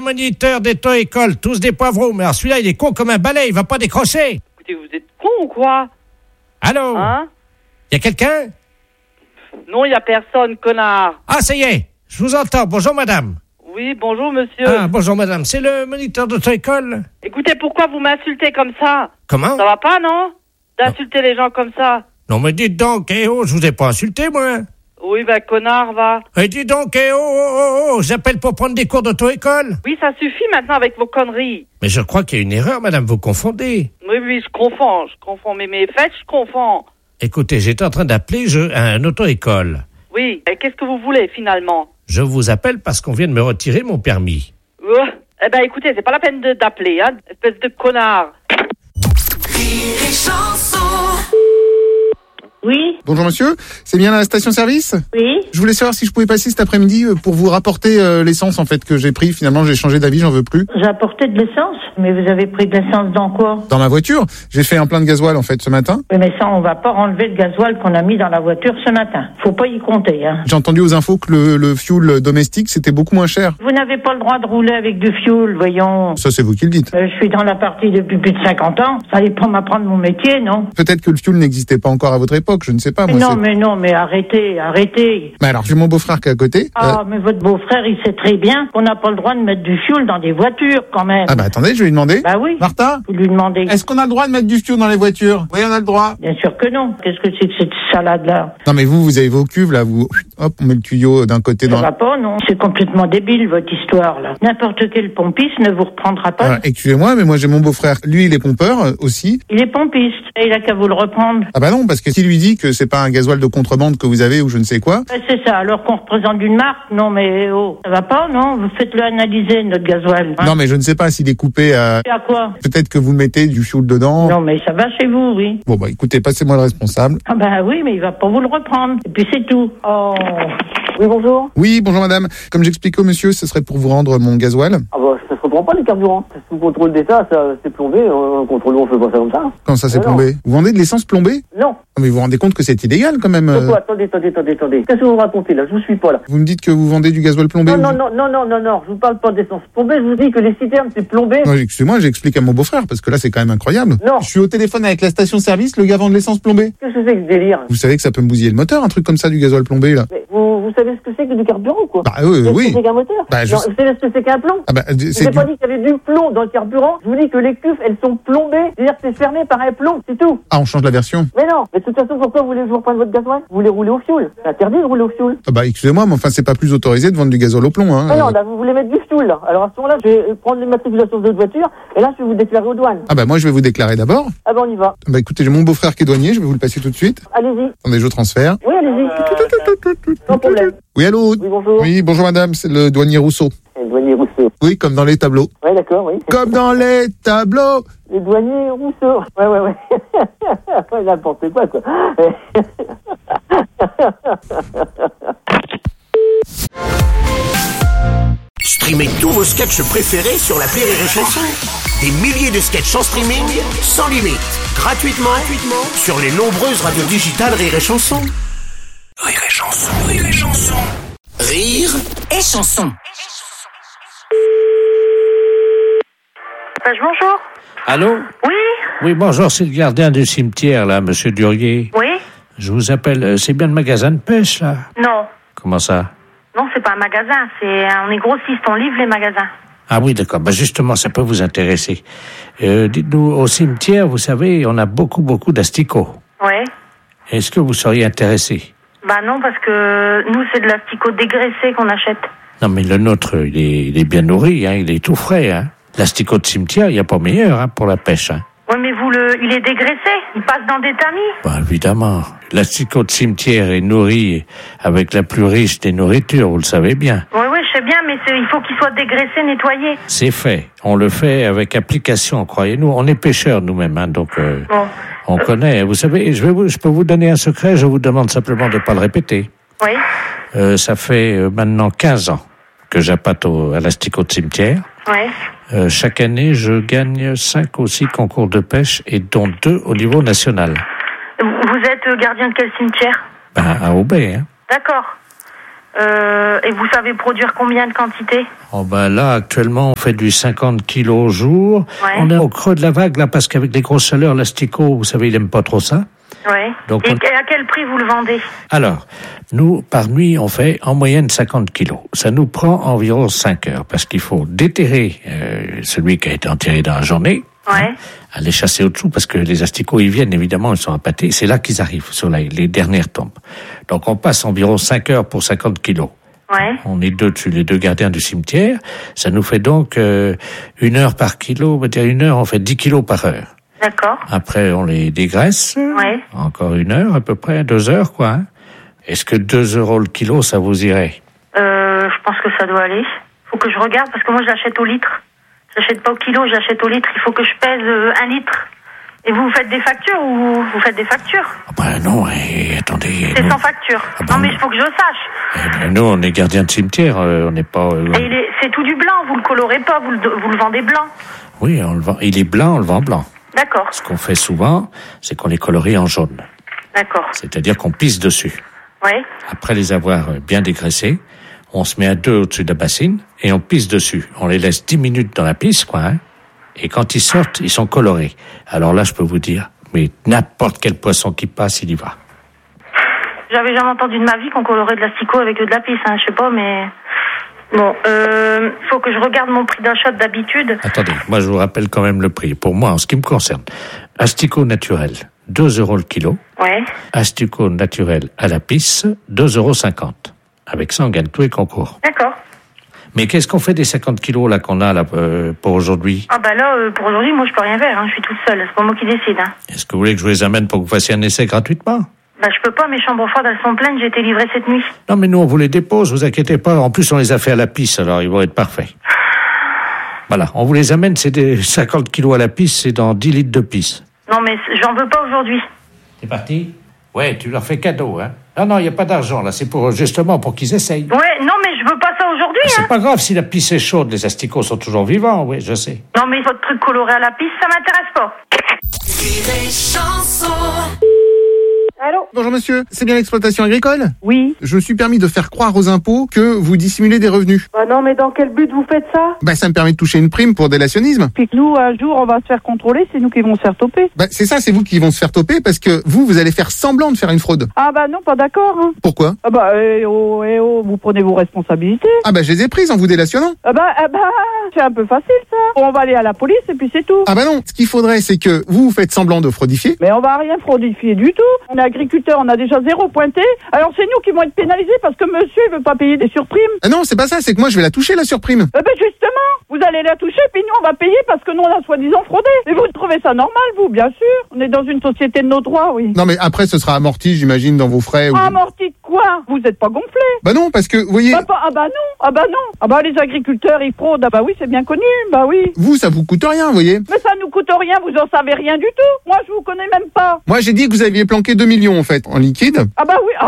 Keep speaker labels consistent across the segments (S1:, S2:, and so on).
S1: moniteurs d'auto-école, tous des poivreaux. Mais alors celui-là, il est con comme un balai, il va pas décrocher.
S2: Écoutez, vous êtes con ou quoi?
S1: Allô?
S2: Hein?
S1: Y a quelqu'un?
S2: Non, il y a personne, connard.
S1: Ah, ça y est, je vous entends. Bonjour, madame.
S2: Oui, bonjour, monsieur.
S1: Ah, bonjour, madame. C'est le moniteur d'auto-école?
S2: Écoutez, pourquoi vous m'insultez comme ça?
S1: Comment?
S2: Ça va pas, non? D'insulter les gens comme ça.
S1: Non, mais dites donc, je vous ai pas insulté, moi.
S2: Oui, connard, va.
S1: Dites donc, j'appelle pour prendre des cours d'auto-école.
S2: Oui, ça suffit maintenant avec vos conneries.
S1: Mais je crois qu'il y a une erreur, madame, vous confondez.
S2: Oui, je confonds. Mais mes fêtes, je confonds.
S1: Écoutez, j'étais en train d'appeler un auto-école.
S2: Oui, et qu'est-ce que vous voulez, finalement?
S1: Je vous appelle parce qu'on vient de me retirer mon permis.
S2: Écoutez, c'est pas la peine d'appeler, hein, espèce de connard.
S3: Oui.
S4: Bonjour monsieur, c'est bien la station-service ?
S3: Oui.
S4: Je voulais savoir si je pouvais passer cet après-midi pour vous rapporter l'essence en fait que j'ai pris. Finalement, j'ai changé d'avis, j'en veux plus.
S3: J'ai apporté de l'essence. Mais vous avez pris de l'essence dans quoi?
S4: Dans ma voiture, j'ai fait un plein de gasoil en fait ce matin.
S3: Oui, mais ça, on va pas enlever le gasoil qu'on a mis dans la voiture ce matin. Faut pas y compter, hein.
S4: J'ai entendu aux infos que le fuel domestique c'était beaucoup moins cher.
S3: Vous n'avez pas le droit de rouler avec du fuel, voyons.
S4: Ça c'est vous qui le dites.
S3: Je suis dans la partie depuis plus de 50 ans. Ça allait pas m'apprendre mon métier, non?
S4: Peut-être que le fuel n'existait pas encore à votre époque, je ne sais pas.
S3: Moi, mais arrêtez.
S4: Mais alors, j'ai mon beau-frère qui est à côté.
S3: Mais votre beau-frère, il sait très bien qu'on n'a pas le droit de mettre du fuel dans des voitures, quand même.
S4: Ah attendez, je vais lui demander.
S3: Bah oui.
S4: Martha,
S3: vous lui demandez.
S4: Est-ce qu'on a le droit de mettre du fuel dans les voitures? Oui, on a le droit.
S3: Bien sûr que non. Qu'est-ce que c'est que cette salade-là?
S4: Non, mais vous avez vos cuves, là, hop, on met le tuyau d'un côté
S3: Ça va pas, non? C'est complètement débile, votre histoire, là. N'importe quel pompiste ne vous reprendra pas.
S4: Alors, excusez-moi, mais moi j'ai mon beau-frère. Lui, il est pompeur aussi.
S3: Il est pompiste. Et il a qu'à vous le reprendre.
S4: Ah bah non, parce que s'il lui dit que c'est pas un gasoil de contrebande que vous avez ou je ne sais quoi.
S3: C'est ça, alors qu'on représente une marque. Non, mais ça va pas, non? Vous faites-le analyser, notre gasoil. Hein?
S4: Non, mais je ne sais pas s'il est coupé à...
S3: À quoi?
S4: Peut-être que vous mettez du fuel dedans.
S3: Non, mais ça va chez vous, oui.
S4: Bon, écoutez, passez-moi le responsable.
S3: Ah bah oui, mais il va pas vous le reprendre. Et puis c'est tout. Oh...
S2: Oui, bonjour.
S4: Oui, bonjour madame. Comme j'expliquais au monsieur, ce serait pour vous rendre mon gasoil.
S2: Ah ça se reprend pas les carburants. Sous contrôle d'État, ça c'est plombé. Contrôle, on fait pas ça comme ça.
S4: Quand ça c'est plombé? Vous vendez de l'essence plombée?
S2: Non.
S4: Mais vous vous rendez compte que c'est illégal quand même.
S2: Attendez. Qu'est-ce que vous racontez là? Je vous suis pas là.
S4: Vous me dites que vous vendez du gasoil plombé?
S2: Non. Je vous parle pas d'essence plombée. Je vous dis que les citernes c'est plombé.
S4: Non, excusez-moi, j'explique à mon beau-frère parce que là c'est quand même incroyable.
S2: Non.
S4: Je suis au téléphone avec la station-service, le gars vend de l'essence plombée.
S2: Qu'est-ce que c'est que ce délire?
S4: Vous savez que ça peut me bousiller le moteur, un truc comme ça, du gasoil plombé là.
S2: Mais vous savez ce que c'est que du carburant ou quoi?
S4: Bah oui.
S2: Qu'est-ce que c'est qu'un moteur?
S4: Bah,
S2: non, vous savez ce que c'est qu'un plomb?
S4: Ah bah,
S2: je vous ai pas dit qu'il y avait du plomb dans le carburant. Je vous dis que les cuves elles sont plombées. C'est-à-dire que c'est fermé par un plomb, c'est tout.
S4: Ah, on change la version.
S2: Mais non. Mais de toute façon, pourquoi vous voulez toujours prendre votre gasoil? Vous voulez rouler au fioul? C'est interdit de rouler au fioul.
S4: Ah bah excusez-moi, mais enfin c'est pas plus autorisé de vendre du gasoil au plomb, hein.
S2: Non, là vous voulez mettre du fioul là. Alors à ce moment-là, je vais prendre l'immatriculation de votre voiture et là je vais vous déclarer aux douanes.
S4: Ah bah moi je vais vous déclarer d'abord.
S2: Ah bah on y va.
S4: Bah écoutez, j'ai mon beau-frère qui est douanier, je vais vous le passer tout de suite.
S2: Allez-y.
S4: Attendez, je transfère.
S2: Oui, allez-y. Sans problème.
S4: Oui, allô?
S2: Oui, bonjour.
S4: Oui, bonjour madame, c'est le douanier Rousseau.
S2: Le douanier Rousseau.
S4: Oui, comme dans les tableaux.
S2: Ouais, d'accord, oui.
S4: Comme dans les tableaux.
S2: Le douanier Rousseau. Ouais. Ouais, n'importe quoi.
S5: Streamez tous vos sketchs préférés sur l'appli Rire et Chanson. Des milliers de sketchs en streaming, sans limite, gratuitement sur les nombreuses radios digitales Rire et Chanson. Rire et Chanson. Rire et Chanson.
S3: Bonjour.
S1: Allô?
S3: Oui.
S1: Oui, bonjour, c'est le gardien du cimetière, là, monsieur Durier.
S3: Oui.
S1: Je vous appelle, c'est bien le magasin de pêche, là?
S3: Non.
S1: Comment ça?
S3: Non, c'est pas un magasin, on est grossiste, on livre les magasins.
S1: Ah oui, d'accord. Bah justement, ça peut vous intéresser. Dites-nous, au cimetière, vous savez, on a beaucoup d'asticots.
S3: Ouais.
S1: Est-ce que vous seriez intéressé?
S3: Bah non, parce que nous, c'est de l'asticot dégraissé qu'on achète.
S1: Non, mais le nôtre, il est bien nourri, hein, il est tout frais, hein. L'asticot de cimetière, il n'y a pas meilleur, hein, pour la pêche, hein.
S3: Ouais, mais il est dégraissé, il passe dans des tamis.
S1: Bah évidemment. L'asticot de cimetière est nourri avec la plus riche des nourritures, vous le savez bien.
S3: Oui, je sais bien, mais il faut qu'il soit dégraissé, nettoyé.
S1: C'est fait. On le fait avec application, croyez-nous. On est pêcheurs nous-mêmes, hein, donc
S3: bon.
S1: On connaît. Vous savez, je peux vous donner un secret, je vous demande simplement de ne pas le répéter.
S3: Oui.
S1: Ça fait maintenant 15 ans que j'appâte à l'asticot de cimetière.
S3: Oui.
S1: Chaque année, je gagne 5 ou 6 concours de pêche et dont 2 au niveau national.
S3: Vous êtes gardien de quel cimetière?
S1: À Aubais, hein.
S3: D'accord.
S6: Et vous savez produire combien de quantité?
S1: Oh ben là, actuellement, on fait du 50 kilos au jour.
S6: Ouais.
S1: On est au creux de la vague, là, parce qu'avec les grosses chaleurs, l'asticot, vous savez, il aime pas trop ça.
S6: Ouais.
S1: Donc
S6: et à quel prix vous le vendez?
S1: Alors, nous, par nuit, on fait en moyenne 50 kilos. Ça nous prend environ 5 heures, parce qu'il faut déterrer celui qui a été enterré dans la journée.
S6: Ouais.
S1: Aller chasser au-dessous, parce que les asticots, ils viennent, évidemment, ils sont appâtés. C'est là qu'ils arrivent, sur les dernières tombes. Donc, on passe environ 5 heures pour 50 kilos.
S6: Ouais.
S1: On est deux dessus, les deux gardiens du cimetière. Ça nous fait donc 1 heure par kilo. On va dire 1 heure, on fait 10 kilos par heure.
S6: D'accord.
S1: Après, on les dégraisse.
S6: Ouais.
S1: Encore 1 heure, à peu près, 2 heures, quoi. Hein. Est-ce que 2 euros le kilo, ça vous irait?
S6: Je pense que ça doit aller. Faut que je regarde, parce que moi, je l'achète au litre. J'achète pas au kilo, j'achète au litre. Il faut que je pèse 1 litre. Et vous faites des factures ou vous faites des factures?
S1: Ah ben non, attendez.
S6: C'est
S1: nous,
S6: sans facture.
S1: Ah ben
S6: non, mais il faut que je sache.
S1: nous, on est gardiens de cimetière, on n'est pas...
S6: Et c'est tout du blanc, vous le colorez pas, vous le vendez blanc.
S1: Oui, on le vend. Il est blanc, on le vend blanc.
S6: D'accord.
S1: Ce qu'on fait souvent, c'est qu'on les colorie en jaune.
S6: D'accord.
S1: C'est-à-dire qu'on pisse dessus.
S6: Ouais.
S1: Après les avoir bien dégraissés, on se met à 2 au-dessus de la bassine et on pisse dessus. On les laisse 10 minutes dans la pisse, quoi, hein. Et quand ils sortent, ils sont colorés. Alors là, je peux vous dire, mais n'importe quel poisson qui passe, il y va.
S6: J'avais jamais entendu de ma vie qu'on colorait de l'asticot avec de la pisse, hein, je sais pas, mais... Bon, faut que je regarde mon prix d'achat d'habitude.
S1: Attendez, moi je vous rappelle quand même le prix. Pour moi, en ce qui me concerne, asticot naturel, 2 euros le kilo.
S6: Ouais.
S1: Asticot naturel à la pisse, 2,50 euros. Avec ça, on gagne tous les concours.
S6: D'accord.
S1: Mais qu'est-ce qu'on fait des 50 kilos là qu'on a là pour aujourd'hui?
S6: Ah bah là, pour aujourd'hui, moi je peux rien faire, hein, je suis toute seule, c'est pas moi qui décide. Hein.
S1: Est-ce que vous voulez que je vous les amène pour que vous fassiez un essai gratuitement?
S6: Bah je peux pas, mes chambres froides elles sont pleines, j'ai été livrée cette nuit.
S1: Non mais nous on vous les dépose, vous inquiétez pas. En plus on les a fait à la pisse, alors ils vont être parfaits. Voilà, on vous les amène, c'est des 50 kilos à la pisse, c'est dans 10 litres de pisse.
S6: Non mais j'en veux pas aujourd'hui.
S1: C'est parti? Ouais, tu leur fais cadeau, hein. Non, il n'y a pas d'argent, là, c'est justement pour qu'ils essayent.
S6: Ouais, non mais je veux pas ça aujourd'hui, hein.
S1: C'est pas grave, si la pisse est chaude, les asticots sont toujours vivants, oui, je sais.
S6: Non mais votre truc coloré à la pisse, ça m'intéresse pas.
S2: Allô?
S4: Bonjour monsieur, c'est bien l'exploitation agricole?
S2: Oui.
S4: Je me suis permis de faire croire aux impôts que vous dissimulez des revenus.
S2: Bah non, mais dans quel but vous faites ça?
S4: Bah ça me permet de toucher une prime pour délationnisme.
S2: Puis que nous, un jour, on va se faire contrôler, c'est nous qui vont se faire toper.
S4: Bah c'est ça, c'est vous qui vont se faire toper parce que vous allez faire semblant de faire une fraude.
S2: Ah bah non, pas d'accord. Hein.
S4: Pourquoi?
S2: Ah bah, vous prenez vos responsabilités.
S4: Ah bah je les ai prises en vous délationnant.
S2: Ah bah, c'est un peu facile ça. On va aller à la police et puis c'est tout.
S4: Ah bah non, ce qu'il faudrait c'est que vous faites semblant de fraudifier.
S2: Mais on va rien fraudifier du tout. On est agriculteurs, on a déjà 0 pointé. Alors c'est nous qui vont être pénalisés parce que monsieur il veut pas payer des surprimes.
S4: Ah non, c'est pas ça, c'est que moi je vais la toucher la surprime.
S2: Ben justement, vous allez la toucher puis nous on va payer parce que nous on a soi-disant fraudé. Et vous trouvez ça normal vous, bien sûr. On est dans une société de nos droits, oui.
S4: Non mais après ce sera amorti j'imagine dans vos frais.
S2: Amorti de quoi? Vous êtes pas gonflé?
S4: Bah non, parce que vous voyez...
S2: Ah bah non. Ah bah les agriculteurs ils fraudent. Ah bah oui, c'est bien connu. Bah oui.
S4: Vous, ça vous coûte rien, vous voyez.
S2: Mais ça nous coûte rien, vous en savez rien du tout. Moi je vous connais même pas.
S4: Moi j'ai dit que vous aviez planqué 2 millions en fait, en liquide.
S2: Ah bah oui,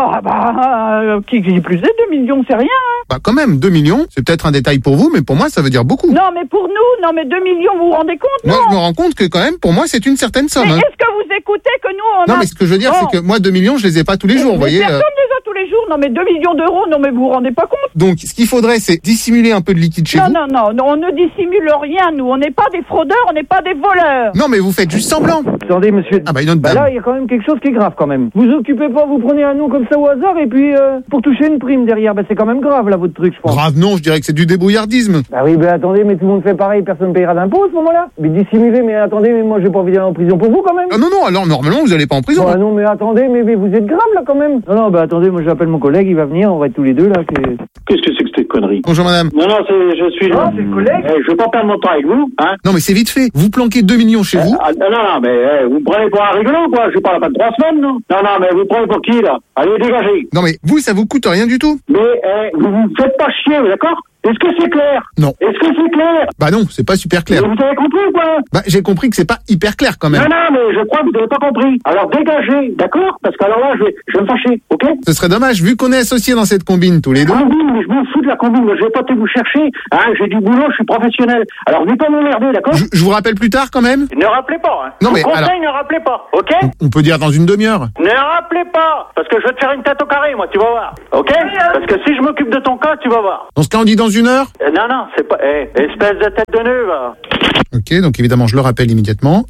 S2: qui plus est, 2 millions c'est rien. Hein.
S4: Bah quand même, 2 millions, c'est peut-être un détail pour vous, mais pour moi ça veut dire beaucoup.
S2: Non mais pour nous, 2 millions, vous vous rendez compte?
S4: Moi je me rends compte que quand même, pour moi c'est une certaine somme.
S2: Mais
S4: hein.
S2: est-ce que vous écoutez que nous on
S4: Non mais ce que je veux dire c'est que moi 2 millions je les ai pas tous les jours, vous voyez.
S2: Personne les a tous les jours, non mais 2 millions d'euros, non mais vous vous rendez pas compte?
S4: Donc ce qu'il faudrait c'est dissimuler un peu de liquide chez vous.
S2: Non, on ne dissimule rien, nous, on n'est pas des fraudeurs, on n'est pas des voleurs.
S4: Non mais vous faites juste semblant.
S7: Attendez monsieur,
S4: Ah bah une autre dame.
S7: là il y a quand même quelque chose qui est grave quand même. Vous occupez pas, vous prenez un nom comme ça au hasard et puis pour toucher une prime derrière, bah c'est quand même grave là votre truc je pense.
S4: Grave non, je dirais que c'est du débrouillardisme.
S7: Bah oui, bah attendez, mais tout le monde fait pareil, personne payera d'impôts à ce moment-là. Mais dissimuler, mais attendez, mais moi j'ai pas envie d'aller en prison pour vous quand même.
S4: Ah non, alors normalement vous allez pas en prison.
S7: Bah non mais attendez, mais vous êtes grave là quand même. Non, bah attendez, moi j'appelle mon collègue, il va venir, on va être tous les deux là.
S8: Qu'est-ce que c'est que cette connerie?
S4: Bonjour madame.
S8: Non, je suis...
S7: Non, c'est le collègue.
S8: Je veux pas perdre mon temps avec vous, hein.
S4: Non mais c'est vite fait. Vous planquez 2 millions chez vous.
S8: Non, mais vous me prenez pour un rigolo, quoi. Je parle pas de 3 semaines, non. Non, mais vous me prenez pour qui, là? Allez, dégagez.
S4: Non mais vous ça vous coûte rien du tout.
S8: Mais vous faites pas chier, d'accord? Est-ce que c'est clair?
S4: Non.
S8: Est-ce que c'est clair?
S4: Bah non, c'est pas super clair.
S8: Mais vous avez compris ou quoi?
S4: Bah j'ai compris que c'est pas hyper clair quand même.
S8: Non, non, mais je crois que vous n'avez pas compris. Alors dégagez, d'accord? Parce qu'alors là, je vais me fâcher, ok?
S4: Ce serait dommage, vu qu'on est associés dans cette combine tous les deux.
S8: Combine, mais je m'en fous de la combine. Moi, je vais pas te vous chercher. Hein, j'ai du boulot, je suis professionnel. Alors, venez pas m'emmerder, d'accord?
S4: Je vous rappelle plus tard quand même.
S8: Ne rappelez pas, hein.
S4: Non,
S8: Je
S4: mais
S8: vous conseille,
S4: alors-
S8: ne rappelez pas, ok?
S4: On peut dire dans une demi-heure.
S8: Ne rappelez pas, parce que je vais te faire une tête au carré, moi, tu vas voir, ok? Parce que si je m'occupe de ton cas, tu vas voir.
S4: Dans ce cas, on dit dans une heure.
S8: Non, c'est pas... espèce de tête de nœud, va.
S4: Ok, donc évidemment, je le rappelle immédiatement.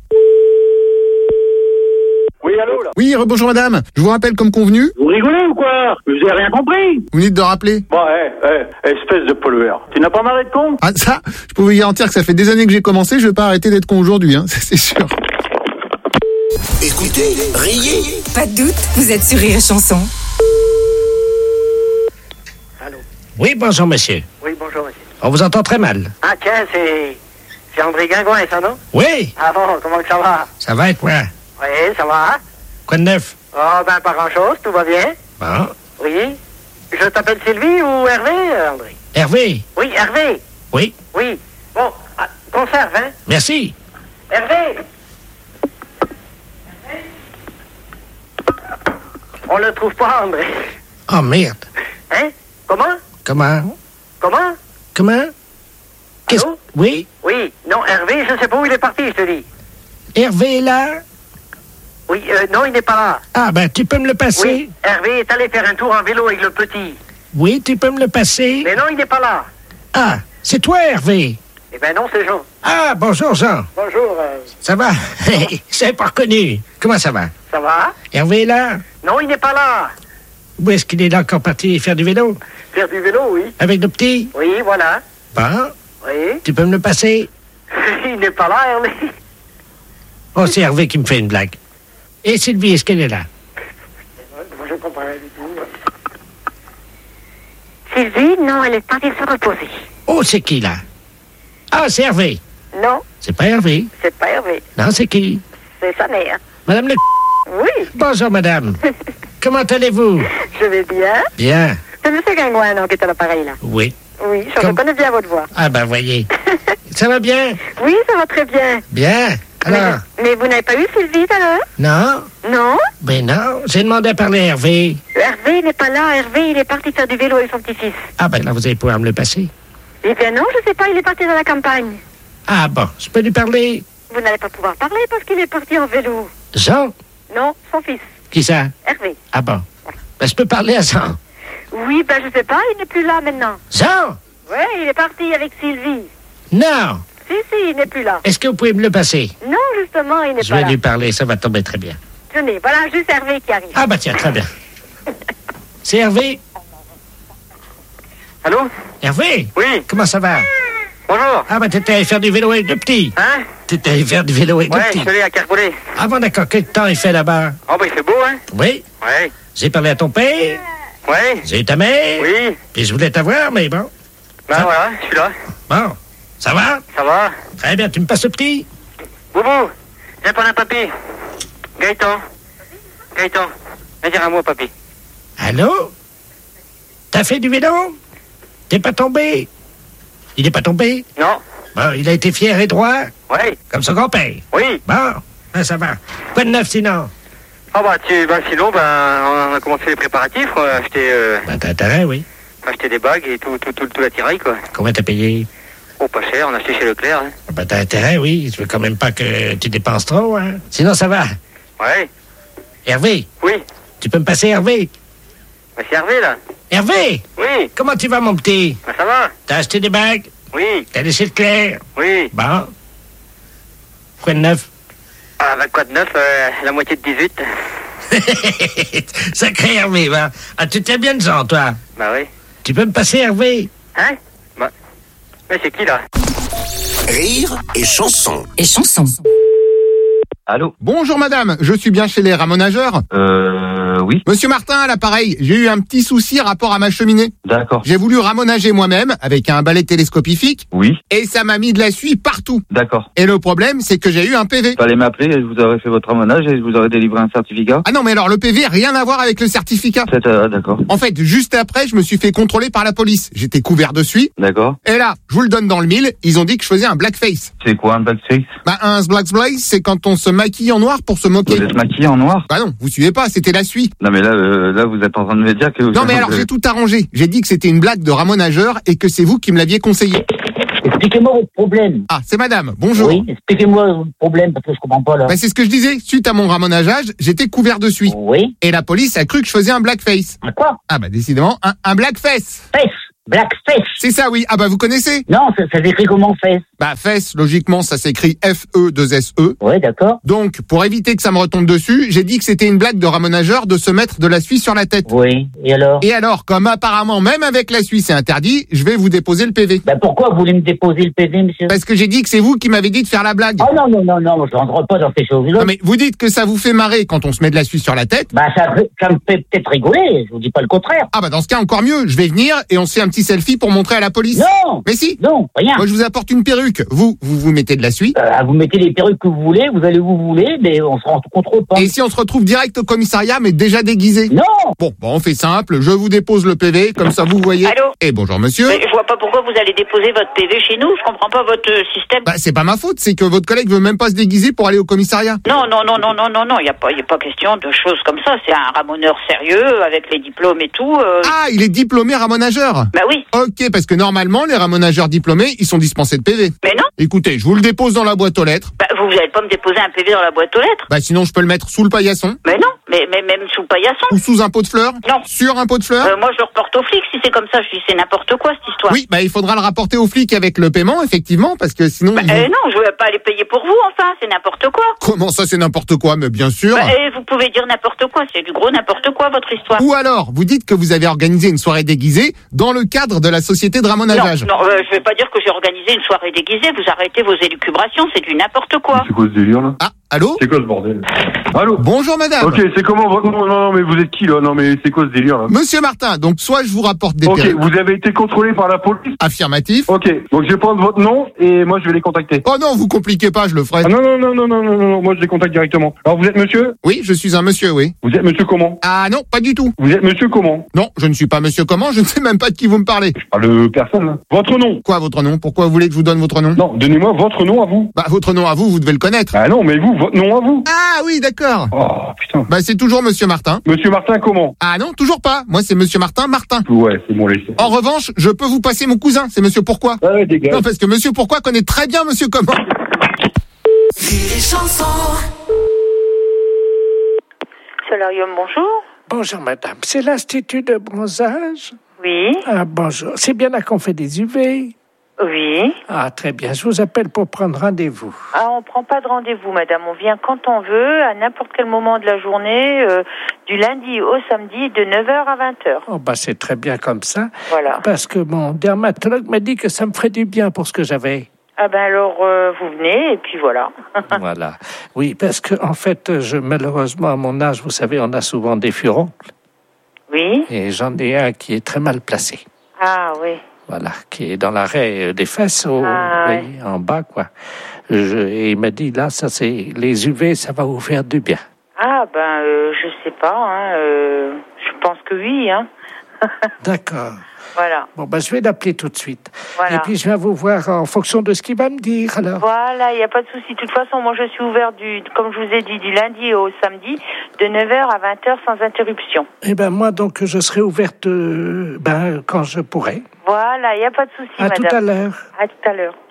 S8: Oui, allô, là?
S4: Oui, bonjour madame. Je vous rappelle comme convenu.
S8: Vous rigolez ou quoi? Vous avez rien compris?
S4: Vous venez de rappeler.
S8: Bon, espèce de pollueur. Tu n'as pas marre d'être con?
S4: Ah ça, je peux vous garantir que ça fait des années que j'ai commencé, je vais pas arrêter d'être con aujourd'hui, hein, c'est sûr.
S5: Écoutez, riez.
S9: Pas de doute, vous êtes sur Rire et Chanson.
S1: Oui, bonjour, monsieur.
S10: Oui, bonjour, monsieur.
S1: On vous entend très mal.
S10: Ah, tiens, c'est André Guingouin, ça, non?
S1: Oui,
S10: Ah bon, comment que ça va?
S1: ça va être moi.
S10: Oui, ça va.
S1: Quoi de neuf?
S10: Oh, ben, pas grand-chose, tout va bien.
S1: Bon.
S10: Oui. Je t'appelle Sylvie ou Hervé, André?
S1: Hervé?
S10: Oui, Hervé.
S1: Oui,
S10: Oui. Bon, conserve, hein?
S1: merci.
S10: Hervé! On le trouve pas, André.
S1: Oh, merde.
S10: Hein? Comment?
S1: Comment?
S10: Comment?
S1: Comment? Qu'est-ce...
S10: Allô?
S1: Oui?
S10: Oui. Non, Hervé, je sais pas où il est parti, je te dis.
S1: Hervé est là?
S10: Oui, non, il n'est pas là.
S1: Ah, ben, tu peux me le passer?
S10: Oui, Hervé est allé faire un tour en vélo avec le petit.
S1: Oui, tu peux me le passer?
S10: Mais non, il n'est pas là.
S1: Ah, c'est toi, Hervé?
S10: Eh ben non, c'est Jean.
S1: Ah, bonjour, Jean.
S10: Bonjour,
S1: Ça va? C'est pas reconnu. Comment ça va?
S10: ça va?
S1: Hervé est là?
S10: Non, il n'est pas là.
S1: Où est-ce qu'il est là encore parti faire du vélo?
S10: Faire du vélo, oui.
S1: Avec le petit?
S10: Oui, voilà.
S1: Bon,
S10: Oui.
S1: tu peux me le passer?
S10: Il n'est pas là, Hervé.
S1: Oh, c'est Hervé qui me fait une blague. Et Sylvie, est-ce qu'elle est là?
S10: Je comprends rien du tout.
S6: Sylvie, non, elle est partie se reposer.
S1: Oh, c'est qui, là? Ah, c'est Hervé.
S6: Non,
S1: C'est pas Hervé.
S6: c'est pas Hervé.
S1: Non, c'est qui?
S6: C'est sa mère.
S1: Madame le...
S6: Oui,
S1: Bonjour, madame. Comment allez-vous?
S6: je vais bien.
S1: Bien.
S6: C'est M. Guingouin, non, qui est à l'appareil, là.
S1: Oui.
S6: Oui, je
S1: Comme-
S6: reconnais bien votre voix.
S1: Ah, ben, voyez. Ça va bien?
S6: Oui, ça va très bien.
S1: Bien. Alors?
S6: Mais vous n'avez pas eu Sylvie tout à l'heure?
S1: Non?
S6: Non?
S1: Ben non. J'ai demandé à parler à Hervé.
S6: Hervé n'est pas là. Hervé, il est parti faire du vélo avec son petit-fils.
S1: Ah, ben là, vous allez pouvoir me le passer.
S6: Eh bien non, je sais pas, il est parti dans la campagne.
S1: Ah, bon. Je peux lui parler?
S6: Vous n'allez pas pouvoir parler parce qu'il est parti en vélo.
S1: Jean?
S6: Non, son fils,
S1: Qui ça?
S6: Hervé.
S1: Ah, bon. Ben, je peux parler à Jean.
S6: Oui, ben je sais pas, il n'est plus là maintenant.
S1: Jean?
S6: Ouais, il est parti avec Sylvie.
S1: Non.
S6: Si, il n'est plus là.
S1: Est-ce que vous pouvez me le passer?
S6: Non, justement, il n'est
S1: Je
S6: pas
S1: vais
S6: là.
S1: lui parler, ça va tomber très bien.
S6: Tenez, voilà juste Hervé qui arrive.
S1: Ah, bah tiens, très bien. C'est Hervé?
S10: Allô?
S1: Hervé?
S10: Oui.
S1: Comment ça va?
S10: Bonjour.
S1: Ah, bah t'étais allé faire du vélo avec le petit.
S10: Hein?
S1: T'étais allé faire du vélo avec le
S10: Ouais, je
S1: petit.
S10: suis allé à Carpollet.
S1: Ah, bon, d'accord. Quel temps il fait là-bas?
S10: Oh, ben, il fait beau, hein?
S1: Oui.
S10: Ouais.
S1: J'ai parlé à ton père.
S10: Ouais.
S1: J'ai eu ta mère.
S10: Oui.
S1: Puis je voulais t'avoir, mais bon.
S10: Ben, voilà, je suis là.
S1: Bon. Ça va?
S10: Ça va?
S1: Très bien. Tu me passes le petit?
S10: Boubou, viens prendre un papier. Gaëtan. Viens dire un mot, papy.
S1: Allô? T'as fait du vélo? T'es pas tombé? Il est pas tombé?
S10: Non.
S1: Bon, il a été fier et droit?
S10: Ouais.
S1: Comme son grand-père?
S10: Oui.
S1: Bon, ben, ça va. Quoi de neuf sinon?
S10: Ah bah sinon, on a commencé les préparatifs, on a acheté,
S1: Ben, t'as intérêt, oui.
S10: acheté des bagues et tout l'attirail, quoi.
S1: Combien t'as payé?
S10: Oh, pas cher, on a acheté chez Leclerc, hein.
S1: Ben, t'as intérêt, oui. Je veux quand même pas que tu dépenses trop, hein. Sinon, ça va.
S10: Ouais.
S1: Hervé,
S10: Oui.
S1: tu peux me passer Hervé?
S10: Ben, c'est Hervé, là.
S1: Hervé!
S10: Oui.
S1: Comment tu vas, mon petit?
S10: Ben, ça va?
S1: T'as acheté des bagues?
S10: Oui.
S1: T'as laissé le clair?
S10: Oui.
S1: Bon. Quoi de neuf?
S10: Ah, ben, quoi de neuf, la moitié de 18.
S1: Sacré Hervé, va. Ah, tu t'es bien de gens, toi.
S10: Bah oui.
S1: Tu peux me passer Hervé?
S10: Hein? Bah. Mais c'est qui, là?
S5: Rire et chanson.
S9: Et chanson.
S11: Allô?
S4: Bonjour madame, je suis bien chez les ramonageurs.
S11: Oui.
S4: Monsieur Martin, à l'appareil, j'ai eu un petit souci rapport à ma cheminée.
S11: D'accord.
S4: J'ai voulu ramonager moi-même avec un balai télescopifique.
S11: Oui.
S4: Et ça m'a mis de la suie partout.
S11: D'accord.
S4: Et le problème, c'est que j'ai eu un PV.
S11: Fallait m'appeler et je vous aurais fait votre ramonage et je vous aurais délivré un certificat.
S4: Ah non, mais alors le PV, rien à voir avec le certificat.
S11: D'accord.
S4: En fait, juste après, je me suis fait contrôler par la police. J'étais couvert de suie.
S11: D'accord.
S4: Et là, je vous le donne dans le mille, ils ont dit que je faisais un blackface.
S11: C'est quoi un blackface?
S4: Bah, un blackface, c'est quand on se maquille en noir pour se moquer.
S11: Vous êtes maquillé en noir?
S4: Bah non, vous suivez pas, c'était la suie.
S11: Non mais là vous êtes en train de me dire que...
S4: Non mais alors j'ai tout arrangé. J'ai dit que c'était une blague de ramonageur et que c'est vous qui me l'aviez conseillé.
S12: Expliquez-moi votre problème.
S4: Ah, c'est madame, bonjour.
S12: Oui, expliquez-moi votre problème parce que je comprends pas là.
S4: Bah c'est ce que je disais, suite à mon ramonageage, j'étais couvert de suie.
S12: Oui.
S4: Et la police a cru que je faisais un blackface.
S12: Un quoi?
S4: Ah bah décidément, un blackface.
S12: Fesse. Blackface.
S4: C'est ça, oui. Ah bah vous connaissez?
S12: Non, ça s'écrit comment fesse?
S4: Bah fesse, logiquement, ça s'écrit F-E-2-S-E.
S12: Ouais, d'accord.
S4: Donc, pour éviter que ça me retombe dessus, j'ai dit que c'était une blague de ramonageur de se mettre de la suie sur la tête.
S12: Oui, et alors?
S4: Et alors, comme apparemment, même avec la suie, c'est interdit, je vais vous déposer le PV.
S12: Bah pourquoi vous voulez me déposer le PV, monsieur?
S4: Parce que j'ai dit que c'est vous qui m'avez dit de faire la blague.
S12: Oh non, je rentre pas dans ces choses-là.
S4: Non mais vous dites que ça vous fait marrer quand on se met de la suie sur la tête.
S12: Bah ça me fait peut-être rigoler, je vous dis pas le contraire.
S4: Ah bah dans ce cas encore mieux, je vais venir et on se fait un petit selfie pour montrer à la police.
S12: Non.
S4: Mais si.
S12: Non, rien.
S4: Moi je vous apporte une perruque, vous mettez de la suie.
S12: Vous mettez les perruques que vous voulez, vous allez où vous voulez, mais on se contrôle pas.
S4: Et si on se retrouve direct au commissariat mais déjà déguisé?
S12: Non.
S4: Bon, on fait simple, je vous dépose le PV, comme ça vous voyez.
S6: Allô?
S4: Et bonjour monsieur.
S6: Mais je vois pas pourquoi vous allez déposer votre PV chez nous, je comprends pas votre système.
S4: Bah c'est pas ma faute, c'est que votre collègue veut même pas se déguiser pour aller au commissariat.
S6: Non, il y a pas question de choses comme ça, c'est un ramoneur sérieux avec les diplômes et tout.
S4: Ah, il est diplômé ramonageur?
S6: Bah oui.
S4: Ok, parce que normalement les ramonageurs diplômés, ils sont dispensés de PV.
S6: Mais non.
S4: Écoutez, je vous le dépose dans la boîte aux lettres.
S6: Bah vous allez pas me déposer un PV dans la boîte aux lettres.
S4: Bah sinon je peux le mettre sous le paillasson.
S6: Mais non, mais même sous le paillasson.
S4: Ou sous un pot de fleurs.
S6: Non.
S4: Sur un pot de fleurs.
S6: Moi je le reporte aux flics si c'est comme ça, je dis c'est n'importe quoi cette histoire.
S4: Oui, bah il faudra le rapporter aux flics avec le paiement, effectivement, parce que sinon...
S6: non, je vais pas les payer pour vous, enfin, c'est n'importe quoi.
S4: Comment ça c'est n'importe quoi? Mais bien sûr.
S6: Et vous pouvez dire n'importe quoi, c'est du gros n'importe quoi votre histoire.
S4: Ou alors, vous dites que vous avez organisé une soirée déguisée dans le cadre de la société de ramonageage.
S6: Non, je vais pas dire que j'ai organisé une soirée déguisée, vous arrêtez vos élucubrations, c'est du n'importe quoi.
S13: C'est quoi ce délire là?
S4: Ah, allô?
S13: C'est quoi ce bordel? Allô?
S4: Bonjour madame.
S13: Ok, c'est comment votre nom? Non, mais vous êtes qui là? Non, mais c'est quoi ce délire là?
S4: Monsieur Martin, donc soit je vous rapporte des perruques.
S13: Ok, vous avez été contrôlé par la police?
S4: Affirmatif.
S13: Ok, donc je vais prendre votre nom et moi je vais les contacter.
S4: Oh non, vous compliquez pas, je le ferai.
S13: Ah non, moi je les contacte directement. Alors vous êtes monsieur?
S4: Oui, je suis un monsieur, oui.
S13: Vous êtes monsieur comment?
S4: Ah non, pas du tout.
S13: Vous êtes monsieur comment?
S4: Non, je ne suis pas monsieur comment, je ne sais même pas de qui vous me parlez.
S13: Je parle de personne là. Votre nom?
S4: Quoi votre nom? Pourquoi vous voulez que je vous donne votre nom?
S13: Non, donnez-moi votre nom à vous.
S4: Bah votre nom à vous, vous devez le connaître.
S13: Ah non, mais vous, votre nom à vous.
S4: Ah oui, d'accord.
S13: Oh putain.
S4: Bah c'est toujours monsieur Martin.
S13: Monsieur Martin comment?
S4: Ah non, toujours pas. Moi c'est monsieur Martin Martin.
S13: Ouais, c'est bon laissez.
S4: En revanche, je peux vous passer mon cousin, c'est monsieur Pourquoi.
S13: Ah ouais, dégage.
S4: Non, parce que monsieur Pourquoi connaît très bien monsieur Comment.
S6: Solarium, bonjour.
S14: Bonjour madame, c'est l'Institut de bronzage?
S6: Oui.
S14: Ah bonjour, c'est bien là qu'on fait des UV?
S6: Oui.
S14: Ah très bien, je vous appelle pour prendre rendez-vous.
S6: Ah, on prend pas de rendez-vous, madame. On vient quand on veut, à n'importe quel moment de la journée, du lundi au samedi, de 9h à 20h.
S14: Oh bah c'est très bien comme ça.
S6: Voilà.
S14: Parce que mon dermatologue m'a dit que ça me ferait du bien pour ce que j'avais.
S6: Ah ben alors, vous venez, et puis voilà.
S14: Voilà. Oui, parce que en fait, malheureusement, à mon âge, vous savez, on a souvent des furoncles.
S6: Oui.
S14: Et j'en ai un qui est très mal placé.
S6: Ah oui.
S14: Voilà, qui est dans l'arrêt des fesses,
S6: ouais.
S14: en bas, quoi. Et il m'a dit, là, ça c'est les UV, ça va vous faire du bien.
S6: Ah ben, je sais pas, hein, je pense que oui, hein.
S14: D'accord.
S6: Voilà.
S14: Bon, ben, je vais l'appeler tout de suite.
S6: Voilà.
S14: Et puis, je vais vous voir en fonction de ce qu'il va me dire, alors.
S6: Voilà, il n'y a pas de souci. De toute façon, moi, je suis ouvert comme je vous ai dit, du lundi au samedi, de 9h à 20h sans interruption.
S14: Eh ben, moi, donc, je serai ouverte, quand je pourrai.
S6: Voilà, il n'y a pas de souci, madame.
S14: À tout à l'heure.
S6: À tout à l'heure.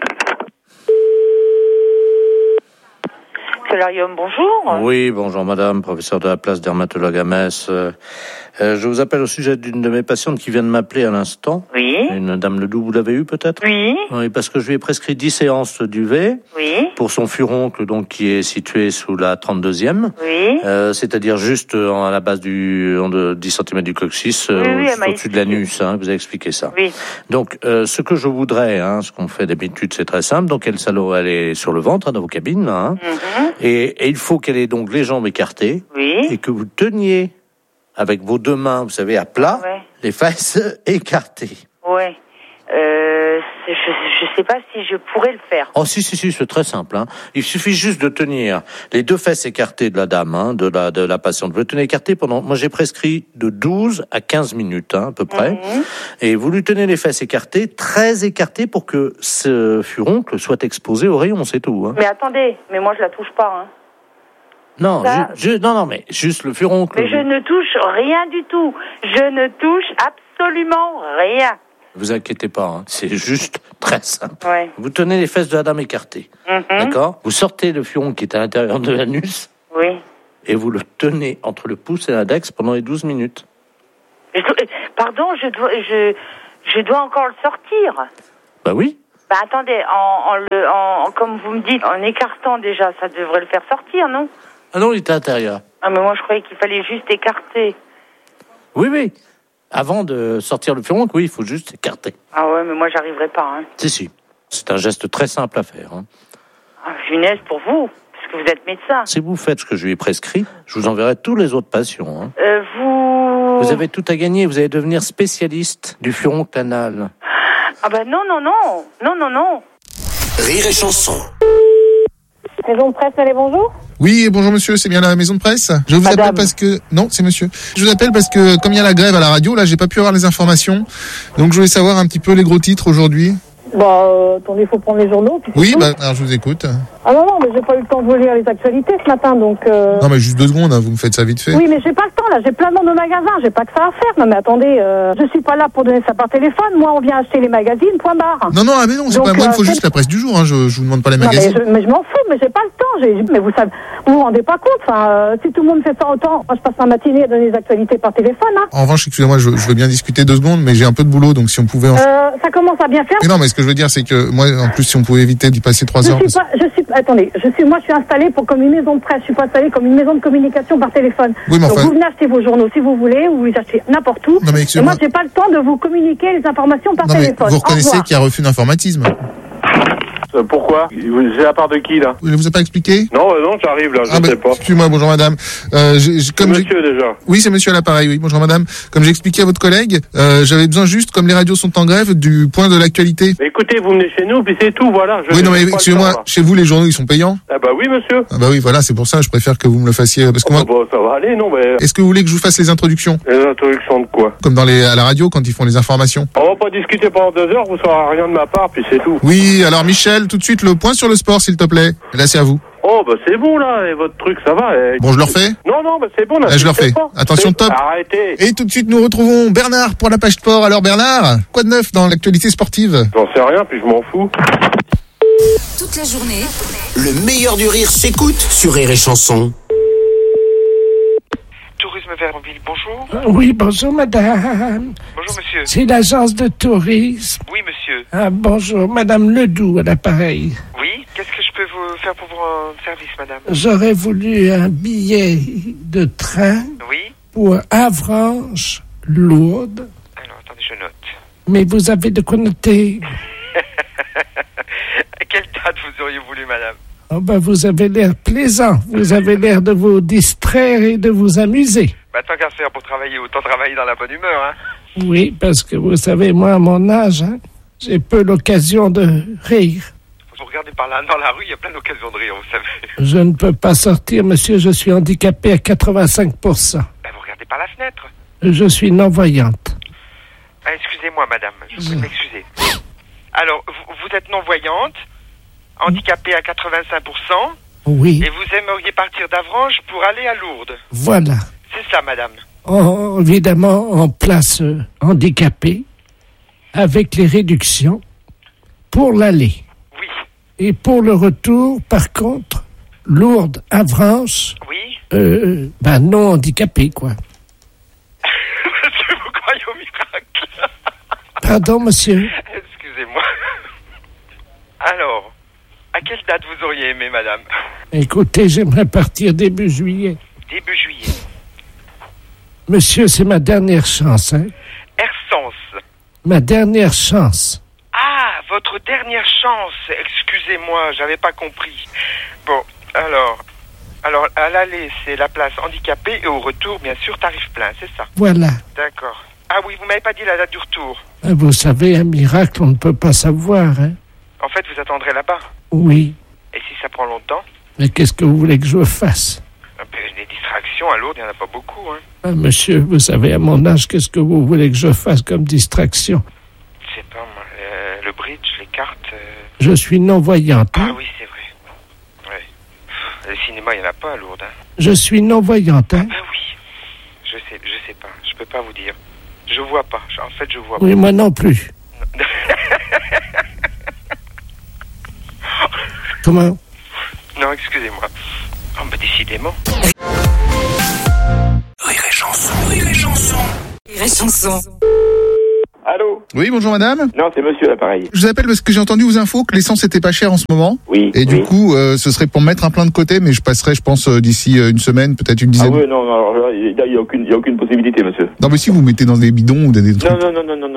S6: Solarium, bonjour.
S1: Oui, bonjour madame, professeur de la place dermatologue à Metz. Je vous appelle au sujet d'une de mes patientes qui vient de m'appeler à l'instant.
S6: Oui.
S1: Une dame Ledoux, vous l'avez eu peut-être?
S6: Oui.
S1: Oui, parce que je lui ai prescrit 10 séances d'UV.
S6: Oui.
S1: Pour son furoncle, donc, qui est situé sous la 32e.
S6: Oui.
S1: C'est-à-dire juste à la base de 10 cm du coccyx, au-dessus de l'anus, hein, vous avez expliqué ça.
S6: Oui.
S1: Donc, ce que je voudrais, ce qu'on fait d'habitude, c'est très simple. Donc, elle est sur le ventre, dans vos cabines, là,
S6: Mm-hmm.
S1: et il faut qu'elle ait donc les jambes écartées.
S6: Oui.
S1: Et que vous teniez
S14: avec vos deux mains, vous savez, à plat, les fesses écartées.
S6: Ouais. Je sais pas si je pourrais le faire.
S14: Oh si, c'est très simple. Hein. Il suffit juste de tenir les deux fesses écartées de la dame, hein, de la patiente. Vous le tenez écarté pendant, moi j'ai prescrit de 12 à 15 minutes, hein, à peu près. Et vous lui tenez les fesses écartées, très écartées pour que ce furoncle soit exposé au rayon, c'est tout. Hein.
S6: Mais attendez, mais moi je la touche pas. Hein.
S14: Non, non, mais juste le furoncle.
S6: Mais je ne touche rien du tout. Je ne touche absolument rien.
S14: Vous inquiétez pas, hein. C'est juste très simple.
S6: Ouais.
S14: Vous tenez les fesses de la dame écartées, d'accord ? Vous sortez le furoncle qui est à l'intérieur de l'anus.
S6: Oui.
S14: Et vous le tenez entre le pouce et l'index pendant les 12 minutes.
S6: Pardon, je dois encore le sortir.
S14: Bah oui.
S6: Bah attendez, comme vous me dites, en écartant déjà, ça devrait le faire sortir, non ?
S14: Ah non, il est à l'intérieur.
S6: Ah mais moi je croyais qu'il fallait juste écarter.
S14: Oui. Avant de sortir le furoncle, oui, il faut juste écarter.
S6: Ah ouais, mais moi j'arriverai pas. Hein.
S14: Si. C'est un geste très simple à faire. Hein.
S6: Ah, funeste pour vous, parce que vous êtes médecin.
S14: Si vous faites ce que je lui ai prescrit, je vous enverrai tous les autres patients. Hein.
S6: Vous
S14: avez tout à gagner, vous allez devenir spécialiste du furoncle anal.
S6: Ah bah non.
S5: Rire et chanson.
S15: Maison de presse, allez, bonjour.
S4: Oui, bonjour monsieur, c'est bien la maison de presse. Je vous appelle parce que... Non, c'est monsieur. Je vous appelle parce que comme il y a la grève à la radio, là, j'ai pas pu avoir les informations. Donc je voulais savoir un petit peu les gros titres aujourd'hui.
S15: Attendez, il faut prendre les journaux.
S4: Oui, alors je vous écoute.
S15: Ah non, mais j'ai pas eu le temps de vous lire les actualités ce matin, donc...
S4: Non, mais juste 2 secondes, hein, vous me faites ça vite fait.
S15: Oui, mais j'ai pas le temps, là, j'ai plein de monde au magasin, j'ai pas que ça à faire. Non, mais attendez, je suis pas là pour donner ça par téléphone, moi, on vient acheter les magazines, point barre.
S4: Non, mais non, c'est pas moi, il faut juste la presse du jour, hein, je vous demande pas les magazines.
S15: Mais je m'en fous, mais j'ai pas le temps, mais vous savez, vous rendez pas compte, si tout le monde fait ça autant, moi, je passe ma matinée à donner les actualités par téléphone, hein.
S4: En revanche, excusez-moi, je veux bien discuter 2 secondes, mais j'ai un peu de boulot, donc si on pouvait...
S15: Ça commence à bien faire.
S4: Mais non, mais ce que je veux dire, c'est que moi, en plus, si on pouvait éviter d'y passer 3 heures...
S15: Moi, je suis installée comme une maison de presse. Je suis pas installée comme une maison de communication par téléphone.
S4: Oui, mais
S15: donc, vous venez acheter vos journaux si vous voulez, ou vous les achetez n'importe où. Et moi, j'ai pas le temps de vous communiquer les informations par téléphone.
S4: Mais vous reconnaissez qu'il y a refus d'informatisme.
S13: Pourquoi ? C'est la part de qui, là ?
S4: Il vous a pas expliqué ?
S13: Non, j'arrive, là, je sais pas.
S4: Excusez-moi, bonjour madame.
S13: Monsieur, déjà.
S4: Oui, c'est monsieur à l'appareil, oui. Bonjour madame. Comme j'ai expliqué à votre collègue, j'avais besoin juste, comme les radios sont en grève, du point de l'actualité.
S13: Mais écoutez, vous venez chez nous, puis c'est tout, voilà.
S4: Oui, non, mais excusez-moi, chez vous, les journaux, ils sont payants ?
S13: Ah bah oui, monsieur.
S4: Ah bah oui, voilà, c'est pour ça, je préfère que vous me le fassiez, parce que moi...
S13: ça va aller, non, mais...
S4: Est-ce que vous voulez que je vous fasse les introductions ?
S13: Les introductions de quoi ?
S4: Comme à la radio, quand ils font les informations.
S13: On va pas discuter pendant 2 heures, vous saurez rien de ma part, puis c'est tout.
S4: Oui, alors Michel, tout de suite, le point sur le sport, s'il te plaît. Et là, c'est à vous.
S13: Oh, bah c'est bon, là, et votre truc, ça va.
S4: Bon, je le refais ?
S13: Non, bah c'est bon, là.
S4: Je le refais. Attention, top.
S13: Arrêtez.
S4: Et tout de suite, nous retrouvons Bernard pour la page sport. Alors, Bernard, quoi de neuf dans l'actualité sportive ?
S13: J'en sais rien, puis je m'en fous.
S9: Toute la journée,
S5: Le meilleur du rire s'écoute sur Rire et Chanson.
S16: Tourisme Vermville, bonjour.
S14: Oui, bonjour madame.
S16: Bonjour monsieur.
S14: C'est l'agence de tourisme.
S16: Oui monsieur.
S14: Ah, bonjour, madame Ledoux à l'appareil.
S16: Oui, qu'est-ce que je peux vous faire pour vos services, madame ?
S14: J'aurais voulu un billet de train pour Avranches, Lourdes.
S16: Alors, attendez, je note.
S14: Mais vous avez de quoi noter.
S16: À quelle date vous auriez voulu, madame ?
S14: Oh ben, vous avez l'air plaisant. Vous avez l'air de vous distraire et de vous amuser.
S16: Bah, tant qu'à faire pour travailler, autant travailler dans la bonne humeur, hein.
S14: Oui, parce que vous savez, moi, à mon âge, j'ai peu l'occasion de rire.
S16: Vous regardez par là, dans la rue, il y a plein d'occasions de rire, vous savez.
S14: Je ne peux pas sortir, monsieur, je suis handicapé à 85%.
S16: Bah, vous regardez par la fenêtre.
S14: Je suis non-voyante.
S16: Ah, excusez-moi, madame, je vous prie de m'excuser. Alors, vous êtes non-voyante, handicapée à 85%.
S14: Oui.
S16: Et vous aimeriez partir d'Avranches pour aller à Lourdes.
S14: Voilà.
S16: C'est ça, madame.
S14: Évidemment, en place handicapée, avec les réductions, pour l'aller.
S16: Oui.
S14: Et pour le retour, par contre, Lourdes, Avranches,
S16: oui.
S14: Non handicapé, quoi.
S16: Parce que vous croyez au miracle.
S14: Pardon, monsieur.
S16: Excusez-moi. Alors, à quelle date vous auriez aimé, madame ?
S14: Écoutez, j'aimerais partir début juillet.
S16: Début juillet.
S14: Monsieur, c'est ma dernière chance, hein.
S16: Ersens.
S14: Ma dernière chance.
S16: Ah, votre dernière chance. Excusez-moi, j'avais pas compris. Bon, alors, Alors, à l'aller, c'est la place handicapée et au retour, bien sûr, tarif plein, c'est ça?
S1: Voilà.
S16: D'accord. Ah oui, vous m'avez pas dit la date du retour.
S1: Vous savez, un miracle, on ne peut pas savoir, hein.
S16: En fait, vous attendrez là-bas.
S1: Oui.
S16: Et si ça prend longtemps?
S1: Mais qu'est-ce que vous voulez que je fasse?
S16: Des distractions à Lourdes, il n'y en a pas beaucoup, hein.
S1: Ah, monsieur, vous savez, à mon âge, qu'est-ce que vous voulez que je fasse comme distraction?
S16: Je sais pas, moi, le bridge, les cartes...
S1: Je suis non-voyante, hein.
S16: Ah oui, c'est vrai. Ouais. Le cinéma, il n'y en a pas à Lourdes, hein.
S1: Je suis non-voyante, hein.
S16: Ah oui. Je sais pas. Je peux pas vous dire. Je vois pas. En fait, je vois
S1: oui,
S16: pas.
S1: moi non plus. Comment?
S16: Non, excusez-moi. Oh, bah, décidément.
S5: Rire et chanson, rire et chanson.
S9: Rire et chanson.
S17: Allô?
S4: Oui, bonjour madame.
S17: Non, c'est monsieur l'appareil.
S4: Je vous appelle parce que j'ai entendu aux infos que l'essence était pas chère en ce moment.
S17: Oui.
S4: Et du coup, ce serait pour mettre un plein de côté, mais je passerai, je pense, d'ici une semaine, peut-être une dizaine.
S17: Ah oui, non, alors là, il y a aucune possibilité, monsieur.
S4: Non, mais si vous mettez dans des bidons ou des trucs.
S17: Non.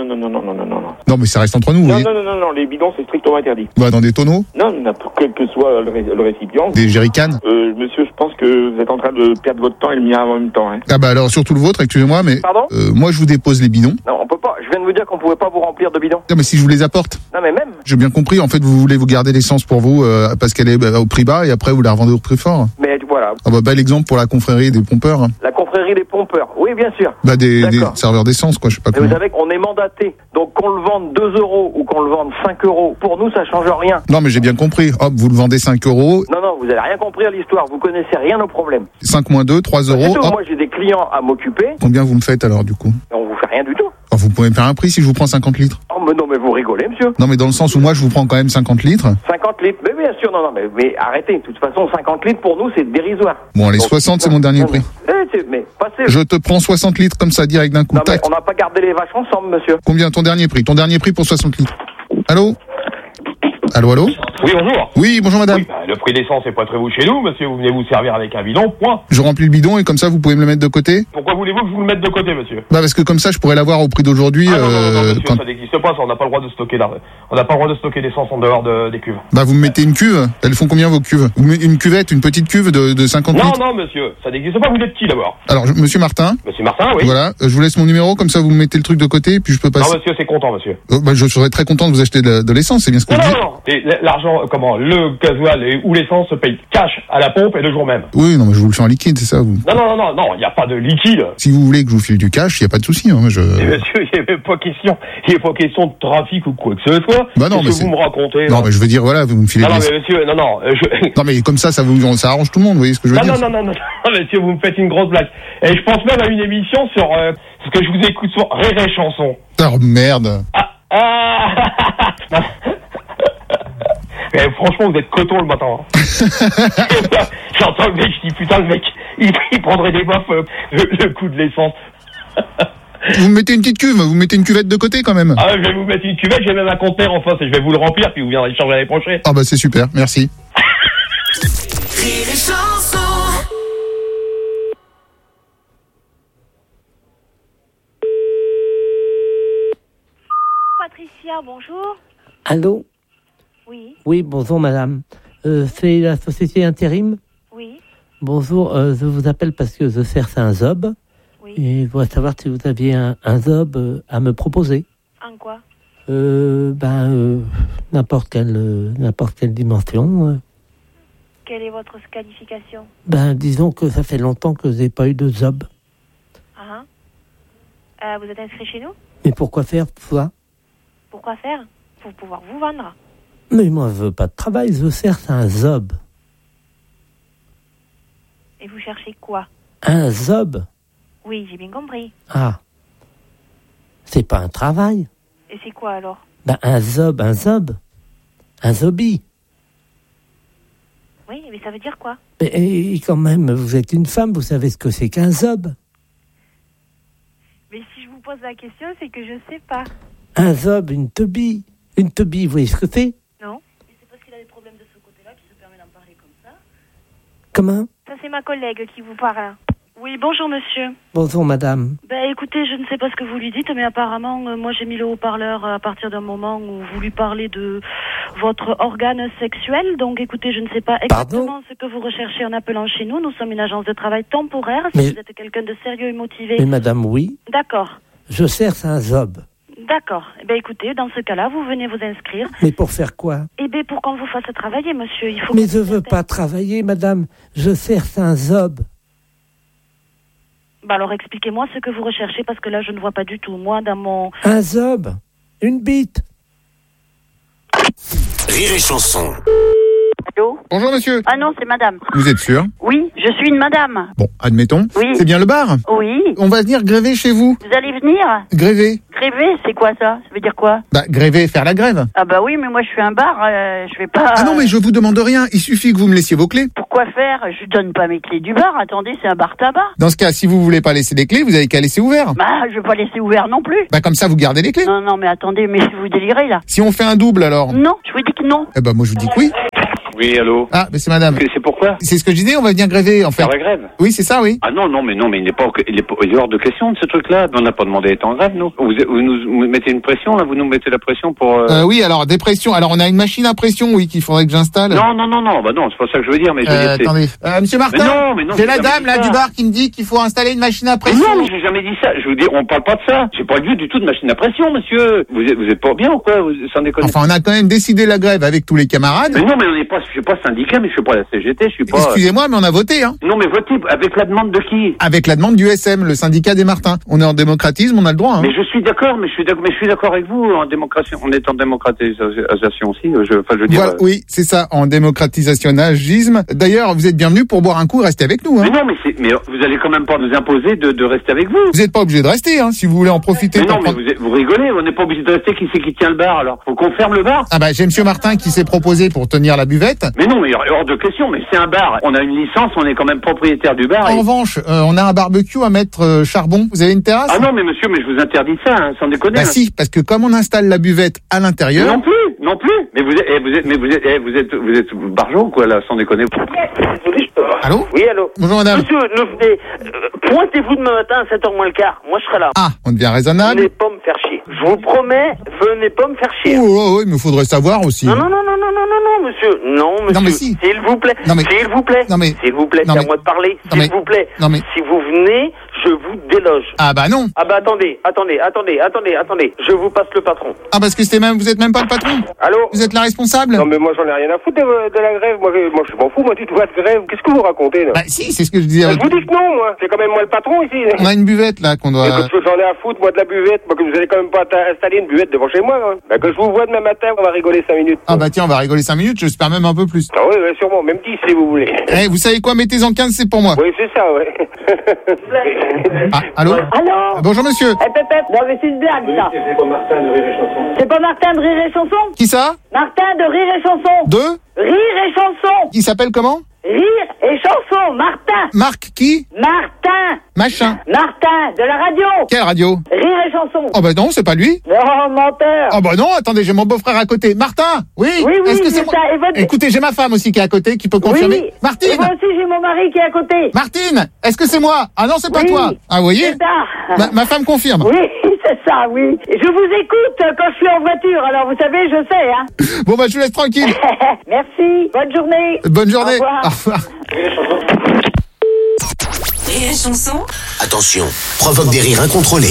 S4: Non, mais ça reste entre nous, vous voyez.
S17: Non, les bidons, c'est strictement interdit.
S4: Bah, dans des tonneaux?
S17: Non, quel que soit le récipient.
S4: Des jerrycans?
S17: Monsieur, je pense que vous êtes en train de perdre votre temps et le mien en même temps, hein.
S4: Ah bah alors, surtout le vôtre, excusez-moi, mais...
S17: Pardon?
S4: Moi, je vous dépose les bidons.
S17: Non, on peut pas. Je viens de vous dire qu'on pouvait pas vous remplir de bidons.
S4: Non, mais si je vous les apporte.
S17: Non, mais même.
S4: J'ai bien compris, en fait, vous voulez vous garder l'essence pour vous, parce qu'elle est au prix bas, et après, vous la revendez au prix fort.
S17: Mais voilà.
S4: Ah bah, bel exemple pour la confrérie des pompeurs.
S17: La confrérie des pompeurs, oui, bien sûr.
S4: Bah, des serveurs d'essence, quoi, je sais pas
S17: comment. Vous savez qu'on est mandaté, donc qu'on le vende 2 € ou qu'on le vende 5 €, pour nous, ça change rien.
S4: Non, mais j'ai bien compris. Hop, vous le vendez 5 €.
S17: Non, vous avez rien compris à l'histoire, vous connaissez rien au problème.
S4: 5 moins 2, 3 €.
S17: Surtout, moi, j'ai des clients à m'occuper.
S4: Combien vous me faites alors, du coup?
S17: On vous fait rien du tout.
S4: Oh, vous pouvez me faire un prix si je vous prends 50 litres.
S17: Oh, mais non, mais vous rigolez, monsieur.
S4: Non, mais dans le sens où moi, je vous prends quand même 50 litres.
S17: 50 litres, mais bien sûr, non, mais arrêtez. De toute façon, 50 litres, pour nous, c'est dérisoire.
S4: Bon, allez, 60, c'est mon dernier prix.
S17: Mais passez.
S4: Je te prends 60 litres comme ça, direct d'un coup.
S17: Non, mais on n'a pas gardé les vaches ensemble, monsieur.
S4: Combien ton dernier prix? Ton dernier prix pour 60 litres. Allô? Allô?
S18: Oui, bonjour.
S4: Oui, bonjour madame.
S18: Oui, le prix d'essence est pas très vous chez nous, monsieur. Vous venez vous servir avec un bidon, point.
S4: Je remplis le bidon et comme ça, vous pouvez me le mettre de côté?
S18: Pourquoi voulez-vous que je vous le mette de côté, monsieur?
S4: Bah, parce que comme ça, je pourrais l'avoir au prix d'aujourd'hui.
S18: Non, monsieur, ça n'existe pas, ça. On n'a pas le droit de stocker on n'a pas le droit de stocker d'essence en dehors des cuves.
S4: Bah, vous me mettez une cuve. Elles font combien vos cuves? Une cuvette, une petite cuve de 50 litres?
S18: Non, monsieur, ça n'existe pas. Vous êtes qui d'abord?
S4: Alors, monsieur Martin.
S18: Monsieur Martin, oui.
S4: Voilà, je vous laisse mon numéro, comme ça vous me mettez le truc de côté, puis je peux passer.
S18: Non, monsieur, c'est content, monsieur.
S4: Bah, je serais très content de vous acheter de l'essence, c'est bien ce que je dis.
S18: Non. Et l'argent, le gasoil ou l'essence se paye cash à la pompe et le jour même.
S4: Oui, non, mais je vous le fais en liquide, c'est ça, vous?
S18: Non, il n'y a pas de liquide.
S4: Si vous voulez que je vous file du cash, il n'y a pas de souci, hein,
S18: Monsieur, il n'y a pas question de trafic ou quoi que ce soit.
S4: Bah non, mais
S18: vous me racontez.
S4: Non, mais je veux dire, voilà, vous me filez
S18: Non, mais monsieur, non.
S4: Non, mais comme ça arrange tout le monde, vous voyez ce que je veux dire?
S18: Non, monsieur, vous me faites une grosse blague. Et je pense même à une émission sur ce que je vous écoute sur Rire et Chanson.
S4: Oh, merde.
S18: Mais franchement, vous êtes coton le matin. J'entends le mec, je dis putain, le mec, il prendrait des baffes le coup de l'essence.
S4: Vous me mettez une petite cuve, vous me mettez une cuvette de côté quand même.
S18: Ah, je vais vous mettre une cuvette, j'ai même un conteneur en face et je vais vous le remplir, puis vous viendrez changer l'année prochaine.
S4: Ah bah c'est super, merci.
S5: Rire et chanson.
S6: Patricia, bonjour.
S19: Allô?
S6: Oui.
S19: Oui, bonjour madame. C'est la société Intérim?
S6: Oui.
S19: Bonjour, je vous appelle parce que je cherche un job.
S6: Oui.
S19: Et je voudrais savoir si vous aviez un job à me proposer.
S6: En quoi?
S19: N'importe quelle dimension.
S6: Quelle est votre qualification?
S19: Disons que ça fait longtemps que je n'ai pas eu de job.
S6: Vous êtes inscrit chez nous?
S19: Mais pourquoi faire ça?
S6: Pourquoi faire? Pour pouvoir vous vendre.
S19: Mais moi, je veux pas de travail, je cherche un job.
S6: Et vous cherchez quoi?
S19: Un job?
S6: Oui, j'ai bien compris.
S19: Ah. C'est pas un travail.
S6: Et c'est quoi alors?
S19: Un job. Un zombie.
S6: Oui, mais ça veut dire quoi?
S19: Et quand même, vous êtes une femme, vous savez ce que c'est qu'un job?
S6: Mais si je vous pose la question, c'est que je sais pas.
S19: Un zob, une teubie. Une teubie, vous voyez ce que c'est?
S6: Non. Et c'est parce qu'il a des problèmes de ce côté-là qu'il se permet d'en parler comme ça.
S19: Comment?
S6: Ça, c'est ma collègue qui vous parle. Oui, bonjour monsieur.
S19: Bonjour madame.
S6: Ben écoutez, je ne sais pas ce que vous lui dites, mais apparemment, moi j'ai mis le haut-parleur à partir d'un moment où vous lui parlez de votre organe sexuel. Donc écoutez, je ne sais pas exactement ce que vous recherchez en appelant chez nous. Nous sommes une agence de travail temporaire. Si vous êtes quelqu'un de sérieux et motivé.
S19: Mais madame, oui.
S6: D'accord.
S19: Je cherche un job.
S6: D'accord. Eh bien, écoutez, dans ce cas-là, vous venez vous inscrire.
S19: Mais pour faire quoi?
S6: Eh bien, pour qu'on vous fasse travailler, monsieur. Il faut.
S19: Mais je veux pas travailler, madame. Je cherche un job.
S6: Bah alors, expliquez-moi ce que vous recherchez, parce que là, je ne vois pas du tout. Moi, dans mon...
S19: Un job. Une bite.
S5: Rire et chanson.
S2: Allô?
S4: Bonjour monsieur.
S2: Ah non, c'est madame.
S4: Vous êtes sûr?
S2: Oui, je suis une madame.
S4: Bon, admettons.
S2: Oui.
S4: C'est bien le bar?
S2: Oui.
S4: On va venir gréver chez vous.
S2: Vous allez venir?
S4: Gréver?
S2: Gréver, c'est quoi ça? Ça veut dire quoi?
S4: Bah, gréver, faire la grève.
S2: Ah bah oui, mais moi je suis un bar, je vais pas...
S4: Ah non, mais je vous demande rien, il suffit que vous me laissiez vos clés.
S2: Pourquoi faire? Je donne pas mes clés du bar, attendez, c'est un bar tabac.
S4: Dans ce cas, si vous voulez pas laisser les clés, vous avez qu'à laisser ouvert.
S2: Bah, je vais pas laisser ouvert non plus.
S4: Bah, comme ça, vous gardez les clés.
S2: Non, non, mais attendez, mais vous délirez là.
S4: Si on fait un double, alors?
S2: Non, je vous dis que non.
S4: Eh bah, moi je vous dis que oui.
S13: Oui, allô?
S4: Ah, mais c'est madame.
S13: C'est pourquoi?
S4: C'est ce que je disais, on va venir gréver, en fait.
S13: Faire la grève?
S4: Oui, c'est ça, oui.
S13: Ah non, mais il n'est pas hors de question de ce truc-là. On n'a pas demandé d'être en grève, nous. Vous nous mettez une pression, là? Vous nous mettez la pression pour...
S4: Oui, alors, des pressions. Alors, on a une machine à pression, oui, qu'il faudrait que j'installe.
S13: Non, bah non, c'est pas ça que je veux dire, mais je veux dire,
S4: attendez. Monsieur Martin?
S13: Mais non,
S4: c'est la dame, là, du bar qui me dit qu'il faut installer une machine à pression.
S13: Non, mais j'ai jamais dit ça. Je vous dis, on parle pas de ça. J'ai pas vu du tout de machine à pression, monsieur. Vous êtes pas bien ou quoi? Sans déconner.
S4: Enfin, on a quand même décidé la grève avec tous les camarades.
S13: Mais non, mais je suis pas syndicat, mais je suis pas la CGT, je suis pas...
S4: Excusez-moi, mais on a voté, hein.
S13: Non, mais votez avec la demande de qui?
S4: Avec la demande du SM, le syndicat des Martins. On est en démocratisme, on a le droit, hein.
S13: Mais je suis d'accord, mais je suis d'accord avec vous, en démocratie, on est en démocratisation aussi, je veux dire...
S4: Voilà, oui, c'est ça, en démocratisationnagisme. D'ailleurs, vous êtes bienvenus pour boire un coup, restez avec nous, hein.
S13: Mais non, mais vous allez quand même pas nous imposer de rester avec vous.
S4: Vous n'êtes pas obligé de rester, hein, si vous voulez en profiter.
S13: Mais non, mais vous rigolez, on n'est pas obligé de rester, qui c'est qui tient le bar, alors? Faut qu'on ferme le bar?
S4: Ah bah, j'ai monsieur Martin qui s'est proposé pour tenir la buvette.
S13: Mais non, mais hors de question, mais c'est un bar. On a une licence, on est quand même propriétaire du bar.
S4: En revanche, on a un barbecue à mettre charbon. Vous avez une terrasse?
S13: Ah non, mais monsieur, mais je vous interdis ça, hein, sans déconner.
S4: Bah si, parce que comme on installe la buvette à l'intérieur.
S13: Non plus. Mais vous êtes barjot, quoi, là, sans déconner.
S4: Allô?
S12: Oui, allô?
S4: Bonjour madame.
S12: Monsieur, pointez-vous demain matin à 7h moins le quart. Moi, je serai là.
S4: Ah, on devient raisonnable.
S12: Venez pas me faire chier. Je vous promets, venez pas me faire chier.
S4: Oh, oui, mais faudrait savoir aussi.
S12: Non, monsieur. Non, monsieur.
S4: Non, mais si.
S12: S'il vous plaît.
S4: Non, mais...
S12: S'il vous plaît.
S4: Non, mais...
S12: S'il vous plaît, c'est à moi de parler. S'il vous plaît.
S4: Non, mais...
S12: Si vous venez, je vous déloge.
S4: Ah bah non.
S12: Ah bah attendez. Je vous passe le patron.
S4: Ah parce que vous êtes même pas le patron.
S12: Allô?
S4: Vous êtes la responsable?
S13: Non, mais moi, j'en ai rien à foutre de la grève. Moi, je m'en fous, moi, du droit de grève. Qu'est-ce que vous racontez, là?
S4: Bah si, c'est ce que je disais.
S13: Je vous dis que non, moi. C'est quand même moi le patron, ici.
S4: On a une buvette, là, qu'on doit...
S13: Écoute, j'en ai à foutre, moi, de la buvette. Moi, que vous allez quand même pas installer une buvette devant chez moi, hein. Bah, que je vous vois demain matin, on va rigoler 5 minutes.
S4: Ah bah tiens, on va rigoler 5 minutes, j'espère même un peu plus.
S13: Ah oui, sûrement, même 10 si vous voulez.
S4: Eh, vous savez quoi, mettez-en 15, c'est pour moi.
S13: Oui, c'est ça, ouais.
S4: Ah, allô?
S15: Allô?
S4: Bonjour, monsieur.
S15: Non, mais c'est une blague, ça.
S13: C'est pas Martin de Rire et Chanson.
S15: C'est pas Martin de Rire et Chanson?
S4: Qui ça?
S15: Martin de Rire et Chanson.
S4: De?
S15: Rire et Chanson.
S4: Il s'appelle comment?
S15: Rire et Chanson, Martin.
S4: Marc qui?
S15: Martin.
S4: Machin.
S15: Martin, de la radio.
S4: Quelle radio?
S15: Rire et Chanson.
S4: Oh bah non, c'est pas lui.
S15: Oh, menteur.
S4: Oh bah non, attendez, j'ai mon beau-frère à côté. Martin? Oui.
S15: Oui,
S4: Est-ce que c'est moi?
S15: ça. Et votre...
S4: Écoutez, j'ai ma femme aussi qui est à côté, qui peut confirmer.
S15: Oui.
S4: Martine.
S15: Et moi aussi, j'ai mon mari qui est à côté.
S4: Martine, est-ce que c'est moi? Ah non, c'est pas toi. Ah, vous voyez?
S15: C'est ça.
S4: Ma femme confirme.
S15: Oui, c'est ça, oui. Je vous écoute quand je suis en voiture, alors vous savez, je sais, hein.
S4: Bon bah je vous laisse tranquille.
S15: Merci, bonne journée.
S4: Bonne journée.
S15: Au revoir.
S4: Au revoir.
S9: Rire et Chanson.
S5: Attention, provoque des rires incontrôlés.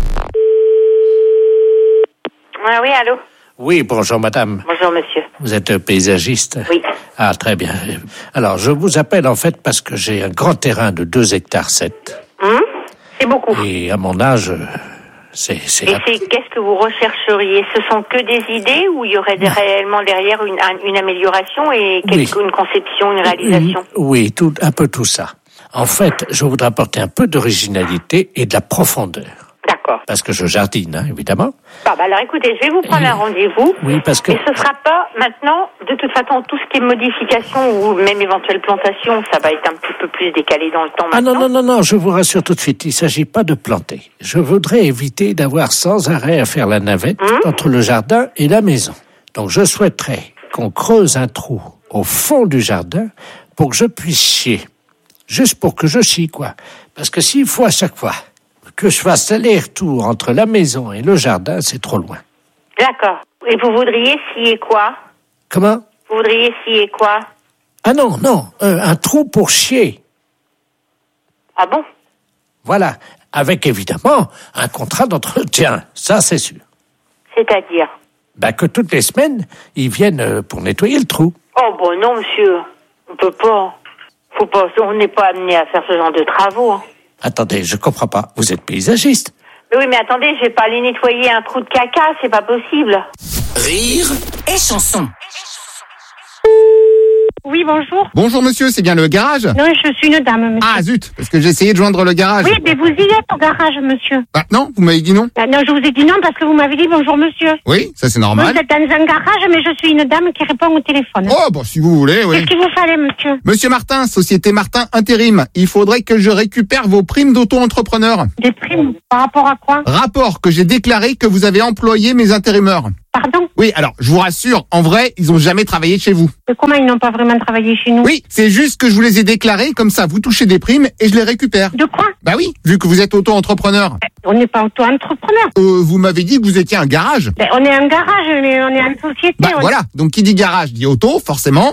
S6: Oui, allô?
S1: Oui, bonjour madame.
S6: Bonjour monsieur.
S1: Vous êtes paysagiste?
S6: Oui.
S1: Ah, très bien. Alors, je vous appelle en fait parce que j'ai un grand terrain de 2 hectares 7.
S6: C'est beaucoup.
S1: Et à mon âge,
S6: qu'est-ce que vous rechercheriez? Ce sont que des idées ou il y aurait réellement derrière une amélioration et une conception, une réalisation?
S1: Oui, un peu tout ça. En fait, je voudrais apporter un peu d'originalité et de la profondeur.
S6: D'accord.
S1: Parce que je jardine, hein, évidemment.
S6: Alors écoutez, je vais vous prendre un rendez-vous.
S1: Oui, parce que...
S6: Mais ce sera pas maintenant, de toute façon, tout ce qui est modification ou même éventuelle plantation, ça va être un petit peu plus décalé dans le temps maintenant.
S1: Ah non, je vous rassure tout de suite, il ne s'agit pas de planter. Je voudrais éviter d'avoir sans arrêt à faire la navette entre le jardin et la maison. Donc je souhaiterais qu'on creuse un trou au fond du jardin pour que je puisse chier. Juste pour que je chie, quoi. Parce que s'il faut à chaque fois que je fasse aller-retour entre la maison et le jardin, c'est trop loin.
S20: D'accord. Et vous voudriez scier quoi?
S1: Comment?
S20: Vous voudriez scier quoi?
S1: Ah non, un trou pour chier.
S20: Ah bon?
S1: Voilà, avec évidemment un contrat d'entretien, ça c'est sûr.
S20: C'est-à-dire?
S1: Que toutes les semaines, ils viennent pour nettoyer le trou.
S20: Oh bon non, monsieur, on peut pas. Faut pas, on n'est pas amené à faire ce genre de travaux. Hein.
S1: Attendez, je comprends pas, vous êtes paysagiste?
S20: Mais oui, mais attendez, je vais pas aller nettoyer un trou de caca, c'est pas possible.
S5: Rire
S9: et chanson.
S15: Oui, bonjour.
S4: Bonjour monsieur, c'est bien le garage?
S15: Non, je suis une dame, monsieur.
S4: Ah zut, parce que j'ai essayé de joindre le garage.
S15: Oui, mais vous y êtes au garage, monsieur.
S4: Non, vous m'avez dit non.
S15: Non, je vous ai dit non parce que vous m'avez dit bonjour, monsieur.
S4: Oui, ça c'est normal.
S15: Vous êtes dans un garage, mais je suis une dame qui répond au téléphone.
S4: Oh, si vous voulez, oui.
S15: Qu'est-ce qu'il vous fallait, monsieur?
S4: Monsieur Martin, Société Martin Intérim, il faudrait que je récupère vos primes d'auto-entrepreneur.
S15: Des primes? Par rapport à quoi?
S4: Rapport que j'ai déclaré que vous avez employé mes intérimaires.
S15: Pardon?
S4: Oui, alors, je vous rassure, en vrai, ils ont jamais travaillé chez vous.
S15: Mais comment ils n'ont pas vraiment travaillé chez nous?
S4: Oui, c'est juste que je vous les ai déclarés, comme ça, vous touchez des primes et je les récupère.
S15: De quoi?
S4: Oui, vu que vous êtes auto-entrepreneur.
S15: On n'est pas auto-entrepreneur.
S4: Vous m'avez dit que vous étiez un garage.
S15: On est un garage, mais on est une société.
S4: Voilà, donc qui dit garage dit auto, forcément.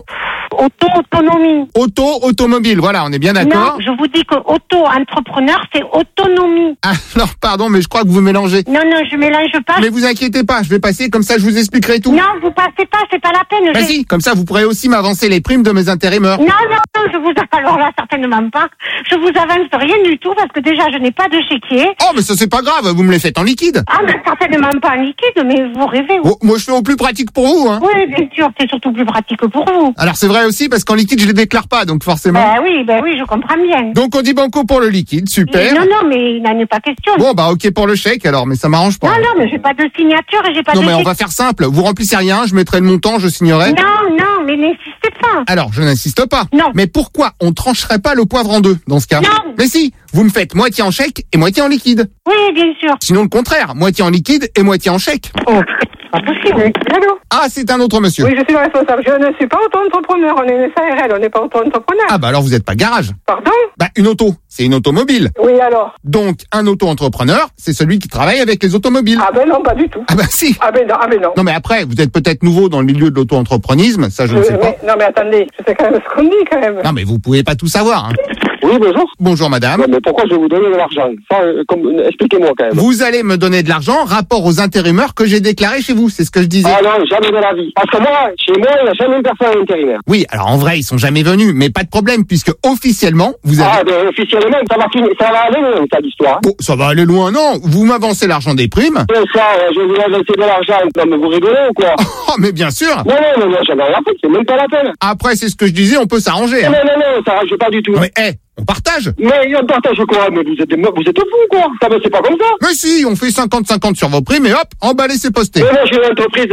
S15: Autonomie.
S4: Automobile, voilà, on est bien d'accord.
S15: Non, je vous dis que auto-entrepreneur, c'est autonomie.
S4: Alors, pardon, mais je crois que vous mélangez.
S15: Non, je mélange pas.
S4: Mais vous inquiétez pas, je vais passer, comme ça je vous expliquerai tout.
S15: Non, vous passez pas, c'est pas la peine.
S4: Si, comme ça vous pourrez aussi m'avancer les primes de mes intérimaires.
S15: Non, je vous alors là, certainement pas. Je vous avance rien du tout, parce que déjà, je n'ai pas de chéquier.
S4: Oh, mais ça c'est pas grave, vous me les faites en liquide.
S15: Ah, mais certainement pas en liquide, mais vous rêvez.
S4: Oh, moi je fais au plus pratique pour vous, hein.
S15: Oui, bien sûr, c'est surtout plus pratique pour vous.
S4: Alors c'est vrai aussi, parce qu'en liquide, je les déclare pas, donc forcément.
S15: Oui, je comprends bien.
S4: Donc on dit banco pour le liquide, super.
S15: Non, mais il n'en est pas question.
S4: Bon, ok pour le chèque alors, mais ça m'arrange pas.
S15: Non, mais j'ai pas de signature et j'ai pas de...
S4: Non, mais on va faire simple, vous remplissez rien, je mettrai le montant, je signerai.
S15: Non, mais n'insistez pas.
S4: Alors, je n'insiste pas.
S15: Non.
S4: Mais pourquoi on trancherait pas le poivre en deux, dans ce cas?
S15: Non.
S4: Mais si, vous me faites moitié en chèque et moitié en liquide.
S15: Oui, bien sûr.
S4: Sinon le contraire, moitié en liquide et moitié en chèque.
S15: Oh, pas possible. Allô?
S4: Ah, c'est un autre monsieur.
S15: Oui, je suis le responsable. Je ne suis pas auto-entrepreneur. On est une SARL, on n'est pas auto-entrepreneur.
S4: Ah alors vous n'êtes pas garage.
S15: Pardon?
S4: Une auto, c'est une automobile.
S15: Oui, alors?
S4: Donc, un auto-entrepreneur, c'est celui qui travaille avec les automobiles.
S15: Ah non, pas du tout.
S4: Si.
S15: Non.
S4: Non, mais après, vous êtes peut-être nouveau dans le milieu de l'auto-entrepreneusement, ça je ne sais pas.
S15: Non, mais attendez, je sais quand même ce qu'on dit, quand même.
S4: Non, mais vous pouvez pas tout savoir, hein.
S21: Oui, bonjour.
S4: Bonjour, madame.
S21: Non, mais pourquoi je vais vous donner de l'argent? Expliquez-moi quand même.
S4: Vous allez me donner de l'argent rapport aux intérimaires que j'ai déclarés chez vous, c'est ce que je disais.
S21: Ah non, jamais de la vie. Parce que moi, chez moi, il n'y a jamais une personne intérimaire.
S4: Oui, alors en vrai, ils sont jamais venus, mais pas de problème, puisque officiellement, vous avez...
S21: Officiellement, ça va aller loin, cette histoire.
S4: Oh, ça va aller loin, non. Vous m'avancez l'argent des primes.
S21: Je vais vous avancer de l'argent. Non, mais vous rigolez ou quoi?
S4: Oh, mais bien sûr.
S21: Non, j'en ai rien fait, c'est même pas la peine.
S4: Après, c'est ce que je disais, on peut s'arranger.
S21: Non, ça arrange pas du tout.
S4: Mais, on partage.
S21: Mais on partage quoi? Mais vous êtes fous, quoi. Ça, c'est pas comme ça.
S4: Mais si, on fait 50-50 sur vos primes et hop, emballé, c'est posté.
S21: Mais moi, j'ai une entreprise,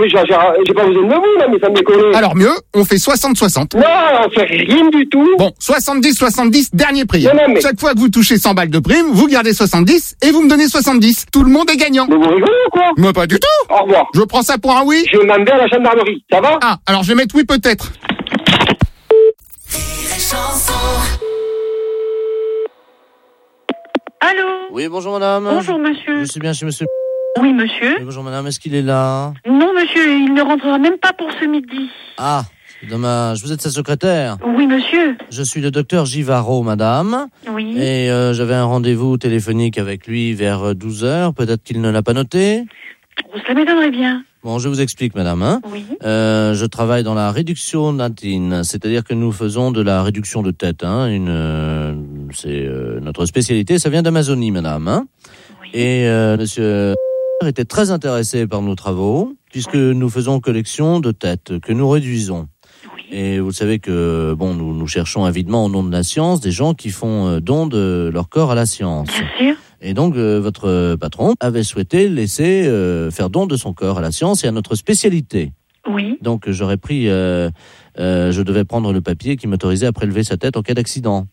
S21: j'ai pas besoin de vous, là, mais ça me déconne.
S4: Alors mieux, on fait 60-60.
S21: Non, on fait rien du tout.
S4: Bon, 70-70, dernier prix.
S21: Non, mais...
S4: Chaque fois que vous touchez 100 balles de prime, vous gardez 70 et vous me donnez 70. Tout le monde est gagnant.
S21: Mais vous rigolez ou quoi?
S4: Moi, pas du tout.
S21: Au revoir.
S4: Je prends ça pour un oui.
S21: Je vais m'en vais à la gendarmerie. Ça va?
S4: Ah, alors je vais mettre oui peut-être.
S20: Allô?
S14: Oui, bonjour madame.
S20: Bonjour monsieur.
S14: Je suis bien chez monsieur.
S20: Oui monsieur.
S14: Oui, bonjour madame, est-ce qu'il est là?
S20: Non monsieur, il ne rentrera même pas pour ce midi.
S14: Ah, c'est dommage. Vous êtes sa secrétaire?
S20: Oui monsieur.
S14: Je suis le docteur Givaro, madame.
S20: Oui.
S14: Et j'avais un rendez-vous téléphonique avec lui vers 12h. Peut-être qu'il ne l'a pas noté?
S20: Ça m'étonnerait bien.
S14: Bon, je vous explique, madame.
S20: Oui.
S14: Je travaille dans la réduction d'intine, c'est-à-dire que nous faisons de la réduction de tête. C'est notre spécialité. Ça vient d'Amazonie, madame.
S20: Oui.
S14: Et monsieur était très intéressé par nos travaux, puisque nous faisons collection de têtes que nous réduisons.
S20: Oui.
S14: Et vous savez que nous cherchons avidement au nom de la science des gens qui font don de leur corps à la science.
S20: Bien sûr.
S14: Et donc, votre patron avait souhaité laisser faire don de son corps à la science et à notre spécialité.
S20: Oui.
S14: Donc, j'aurais pris... je devais prendre le papier qui m'autorisait à prélever sa tête en cas d'accident.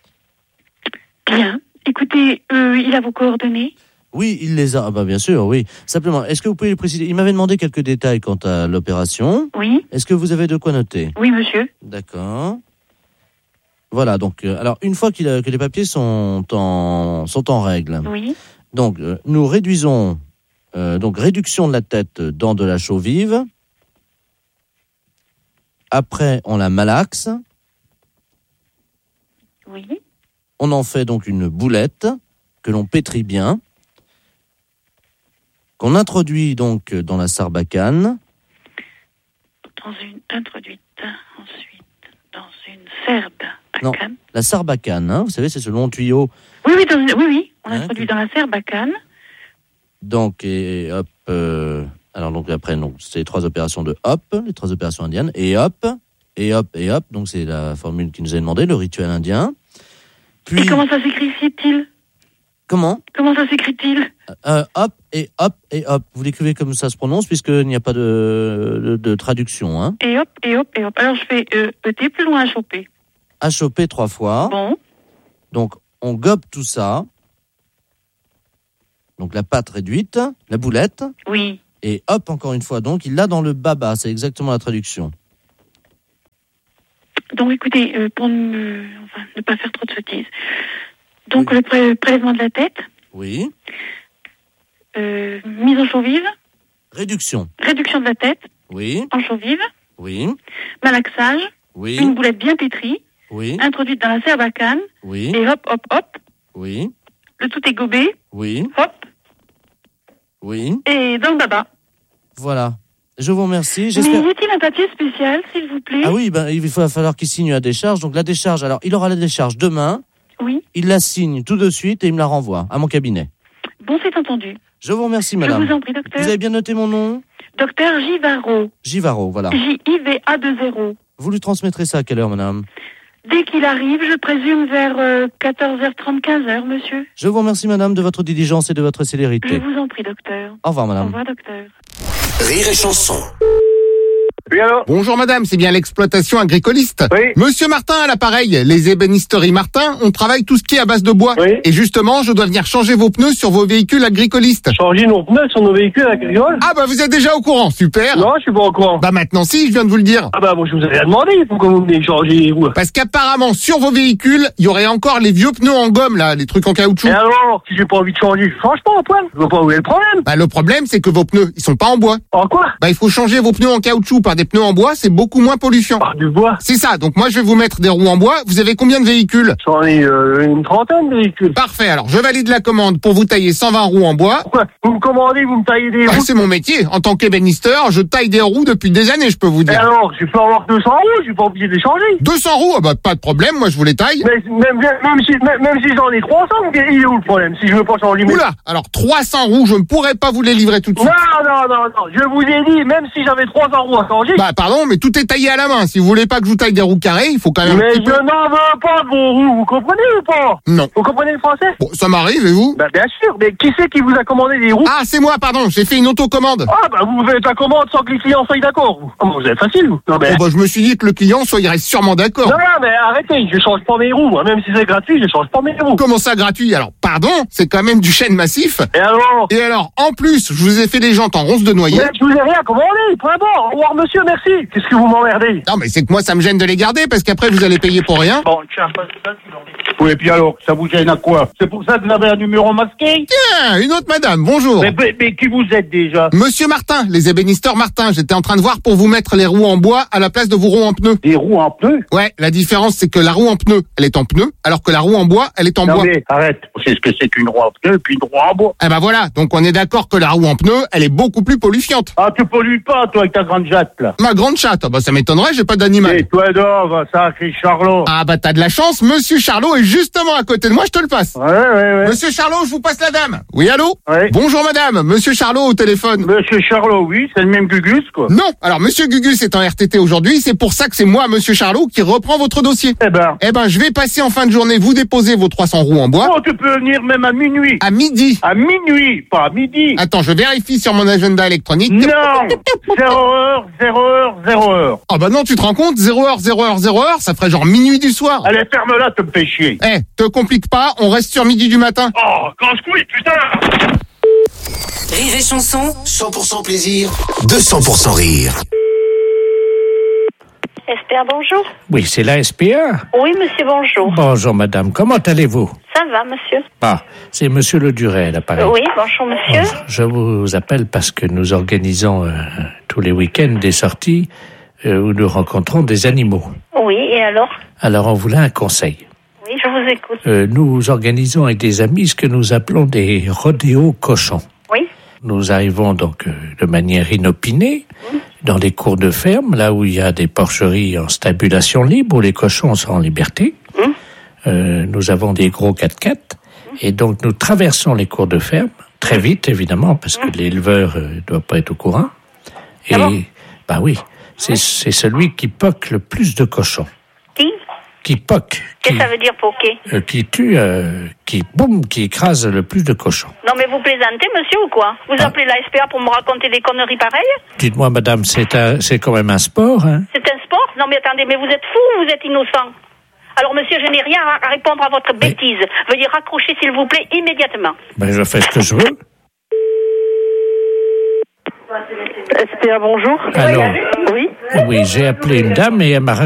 S20: Bien. Écoutez, il a vos coordonnées?
S14: Oui, il les a. Ah bah bien sûr, oui. Simplement, est-ce que vous pouvez préciser? Il m'avait demandé quelques détails quant à l'opération.
S20: Oui.
S14: Est-ce que vous avez de quoi noter?
S20: Oui, monsieur.
S14: D'accord. Voilà, donc, alors, une fois que les papiers sont en règle.
S6: Oui.
S14: Donc, nous réduisons, réduction de la tête dans de la chaux vive. Après, on la malaxe.
S6: Oui.
S14: On en fait donc une boulette que l'on pétrit bien, qu'on introduit donc dans la sarbacane.
S6: Introduite ensuite dans une sarbacane.
S14: Non, la sarbacane, hein, vous savez, c'est ce long tuyau.
S6: Oui, on introduit dans la sarbacane.
S14: Donc, et hop, alors donc après, donc, c'est les 3 opérations de hop, les 3 opérations indiennes, et hop, et hop, et hop, donc c'est la formule qui nous est demandée, le rituel indien. Puis,
S6: et comment ça s'écrit-il ?
S14: Comment
S6: ça s'écrit-il ?
S14: Hop, et hop, et hop. Vous l'écrivez comme ça se prononce, puisqu'il n'y a pas de traduction. Hein.
S6: Et hop, et hop, et hop. Alors je fais ET plus loin HOP.
S14: HOP 3 fois.
S6: Bon.
S14: Donc, on gobe tout ça. Donc, la pâte réduite, la boulette.
S6: Oui.
S14: Et hop, encore une fois. Donc, il l'a dans le baba. C'est exactement la traduction.
S6: Donc, écoutez, pour ne pas faire trop de sottises. Donc, le prélèvement de la tête.
S14: Oui.
S6: Mise en chaux vive.
S14: Réduction
S6: de la tête.
S14: Oui.
S6: En chaux vive.
S14: Oui.
S6: Malaxage.
S14: Oui.
S6: Une boulette bien pétrie.
S14: Oui.
S6: Introduite dans la sarbacane.
S14: Oui.
S6: Et hop, hop, hop.
S14: Oui.
S6: Le tout est gobé.
S14: Oui.
S6: Hop.
S14: Oui.
S6: Et dans le baba.
S14: Voilà. Je vous remercie.
S6: Mais y a-t-il un papier spécial, s'il vous plaît ?
S14: Ah oui, il va falloir qu'il signe la décharge. Donc la décharge, alors il aura la décharge demain.
S6: Oui.
S14: Il la signe tout de suite et il me la renvoie à mon cabinet.
S6: Bon, c'est entendu.
S14: Je vous remercie, madame.
S6: Je vous en prie, docteur.
S14: Vous avez bien noté mon nom ?
S6: Docteur Givaro.
S14: Givaro, voilà.
S6: J-I-V-A-2-0.
S14: Vous lui transmettrez ça à quelle heure, madame ?
S6: Dès qu'il arrive, je présume vers 14h30, 15h, monsieur.
S14: Je vous remercie, madame, de votre diligence et de votre célérité.
S6: Je vous en prie, docteur.
S14: Au revoir, madame.
S6: Au revoir, docteur.
S5: Rire et chanson.
S21: Oui, alors ?
S4: Bonjour madame, c'est bien l'exploitation agricoliste.
S21: Oui.
S4: Monsieur Martin à l'appareil, les ébénisteries Martin, on travaille tout ce qui est à base de bois.
S21: Oui.
S4: Et justement, je dois venir changer vos pneus sur vos véhicules agricolistes.
S21: Changer nos pneus sur nos véhicules agricoles ?
S4: Ah bah vous êtes déjà au courant, super.
S21: Non, je suis pas au courant.
S4: Bah maintenant si, je viens de vous le dire.
S21: Ah bah moi je vous avais demandé pourquoi vous venez changer vous.
S4: Parce qu'apparemment sur vos véhicules, il y aurait encore les vieux pneus en gomme là, les trucs en caoutchouc.
S21: Et alors, si j'ai pas envie de changer, je change pas Antoine. Je vois pas où est le problème.
S4: Bah le problème c'est que vos pneus, ils sont pas en bois.
S21: En quoi ?
S4: Bah il faut changer vos pneus en caoutchouc par des pneus en bois, c'est beaucoup moins polluant.
S21: Ah, du bois ?
S4: C'est ça, donc moi je vais vous mettre des roues en bois. Vous avez combien de véhicules ?
S21: J'en ai une trentaine de véhicules.
S4: Parfait, alors je valide la commande pour vous tailler 120 roues en bois.
S21: Pourquoi ? Vous me commandez, vous me taillez des roues ?
S4: C'est mon métier, en tant qu'ébénisteur, je taille des roues depuis des années, je peux vous
S21: Et
S4: dire.
S21: alors, je peux avoir 200 roues, je suis pas obligé de les changer.
S4: 200 roues, ah bah pas de problème, moi je vous les taille.
S21: Mais même si j'en ai 300, il est où le problème si je veux pas changer mes...
S4: Oula, alors 300 roues, je ne pourrais pas vous les livrer tout de suite.
S21: Non, je vous ai dit, même si j'avais 300 roues à changer...
S4: Bah pardon, mais tout est taillé à la main, si vous voulez pas que je vous taille des roues carrées, il faut quand même...
S21: Mais je n'en veux pas de vos roues, vous comprenez ou pas ?
S4: Non.
S21: Vous comprenez le français ?
S4: Bon, ça m'arrive, et vous ?
S21: Bah bien sûr, mais qui c'est qui vous a commandé des roues ?
S4: Ah, c'est moi, pardon, j'ai fait une autocommande.
S21: Ah bah vous faites la commande sans que les clients soient d'accord, vous. Ah bah vous êtes facile, vous. Non, mais...
S4: Bon bah je me suis dit que le client soyrait sûrement d'accord.
S21: Non, mais arrêtez, je change pas mes roues, moi. Même si c'est gratuit, je change pas mes roues.
S4: Comment ça gratuit ? Alors, pardon, c'est quand même du chêne massif.
S21: Et
S4: alors, en plus, je vous ai fait des jantes en ronce de noyer.
S21: Mais je vous ai rien commandé, point bon. Au revoir monsieur, merci. Qu'est-ce que vous m'emmerdez ?
S4: Non mais c'est que moi ça me gêne de les garder parce qu'après vous allez payer pour rien.
S21: Bon, tiens, oui, et puis alors, ça vous gêne à quoi ? C'est pour ça que vous avez un numéro masqué ?
S4: Tiens, une autre madame, bonjour.
S21: Mais qui vous êtes déjà ?
S4: Monsieur Martin, les ébénisteurs Martin, j'étais en train de voir pour vous mettre les roues en bois à la place de vos roues en pneus.
S21: Des roues en pneus ?
S4: Ouais, la différence c'est que la roue en pneu, elle est en pneu, alors que la roue en bois, elle est en bois.
S21: Non mais arrête, c'est ce que c'est qu'une roue en pneu et puis une roue en bois.
S4: Eh ben voilà, donc on est d'accord que la roue en pneu, elle est beaucoup plus polluante.
S21: Ah, tu pollues pas toi avec ta grande jatte là.
S4: Ma grande chatte, ah bah ça m'étonnerait, j'ai pas d'animal.
S21: Et toi d'or, ça c'est Charlot.
S4: Ah bah t'as de la chance, monsieur Charlot est justement à côté de moi, je te le passe.
S21: Ouais.
S4: Monsieur Charlot, je vous passe la dame. Oui, allô ?
S21: Ouais.
S4: Bonjour madame, monsieur Charlot au téléphone.
S21: Monsieur Charlot, oui, c'est le même Gugus quoi.
S4: Non, alors monsieur Gugus est en RTT aujourd'hui, c'est pour ça que c'est moi, monsieur Charlot, qui reprend votre dossier. Eh ben, je vais passer en fin de journée vous déposer vos 300 roues en bois.
S21: Oh, tu peux venir même à minuit.
S4: À midi.
S21: À minuit, pas à midi.
S4: Attends, je vérifie sur mon agenda électronique.
S21: Non, 0h.
S4: Ah bah non, tu te rends compte, 0h, ça ferait genre minuit du soir.
S21: Allez, ferme-la, tu me fais chier.
S4: Te complique pas, on reste sur midi du matin.
S21: Oh, casse-couille, putain.
S9: Rire et chanson.
S5: 100% plaisir, 200% rire.
S3: SPA, bonjour.
S1: Oui, c'est la SPA.
S3: Oui, monsieur, bonjour.
S1: Bonjour, madame. Comment allez-vous?
S3: Ça va, monsieur.
S1: Ah, c'est monsieur Le Duret, là, pareil.
S3: Oui, bonjour, monsieur.
S1: Je vous appelle parce que nous organisons tous les week-ends des sorties où nous rencontrons des animaux.
S3: Oui, et alors?
S1: Alors, on voulait un conseil.
S3: Oui, je vous écoute.
S1: Nous organisons avec des amis ce que nous appelons des rodéos cochons.
S3: Oui.
S1: Nous arrivons donc de manière inopinée dans les cours de ferme, là où il y a des porcheries en stabulation libre, où les cochons sont en liberté. Nous avons des gros 4x4, et donc nous traversons les cours de ferme, très vite évidemment, parce que l'éleveur ne doit pas être au courant. Et, bah oui, c'est celui qui poque le plus de cochons. Qui poque.
S3: Qu'est-ce que ça veut dire poquer?
S1: Qui tue, qui écrase le plus de cochons.
S3: Non mais vous plaisantez, monsieur, ou quoi? Vous appelez la SPA pour me raconter des conneries pareilles?
S1: Dites-moi, madame, c'est quand même un sport, hein?
S3: C'est un sport? Non mais attendez, mais vous êtes fou ou vous êtes innocent? Alors monsieur, je n'ai rien à répondre à votre bêtise. Veuillez raccrocher, s'il vous plaît, immédiatement.
S1: Ben, je fais ce que je veux.
S2: SPA, bonjour.
S1: Allô?
S2: Oui.
S1: Oui, j'ai appelé une dame et elle m'a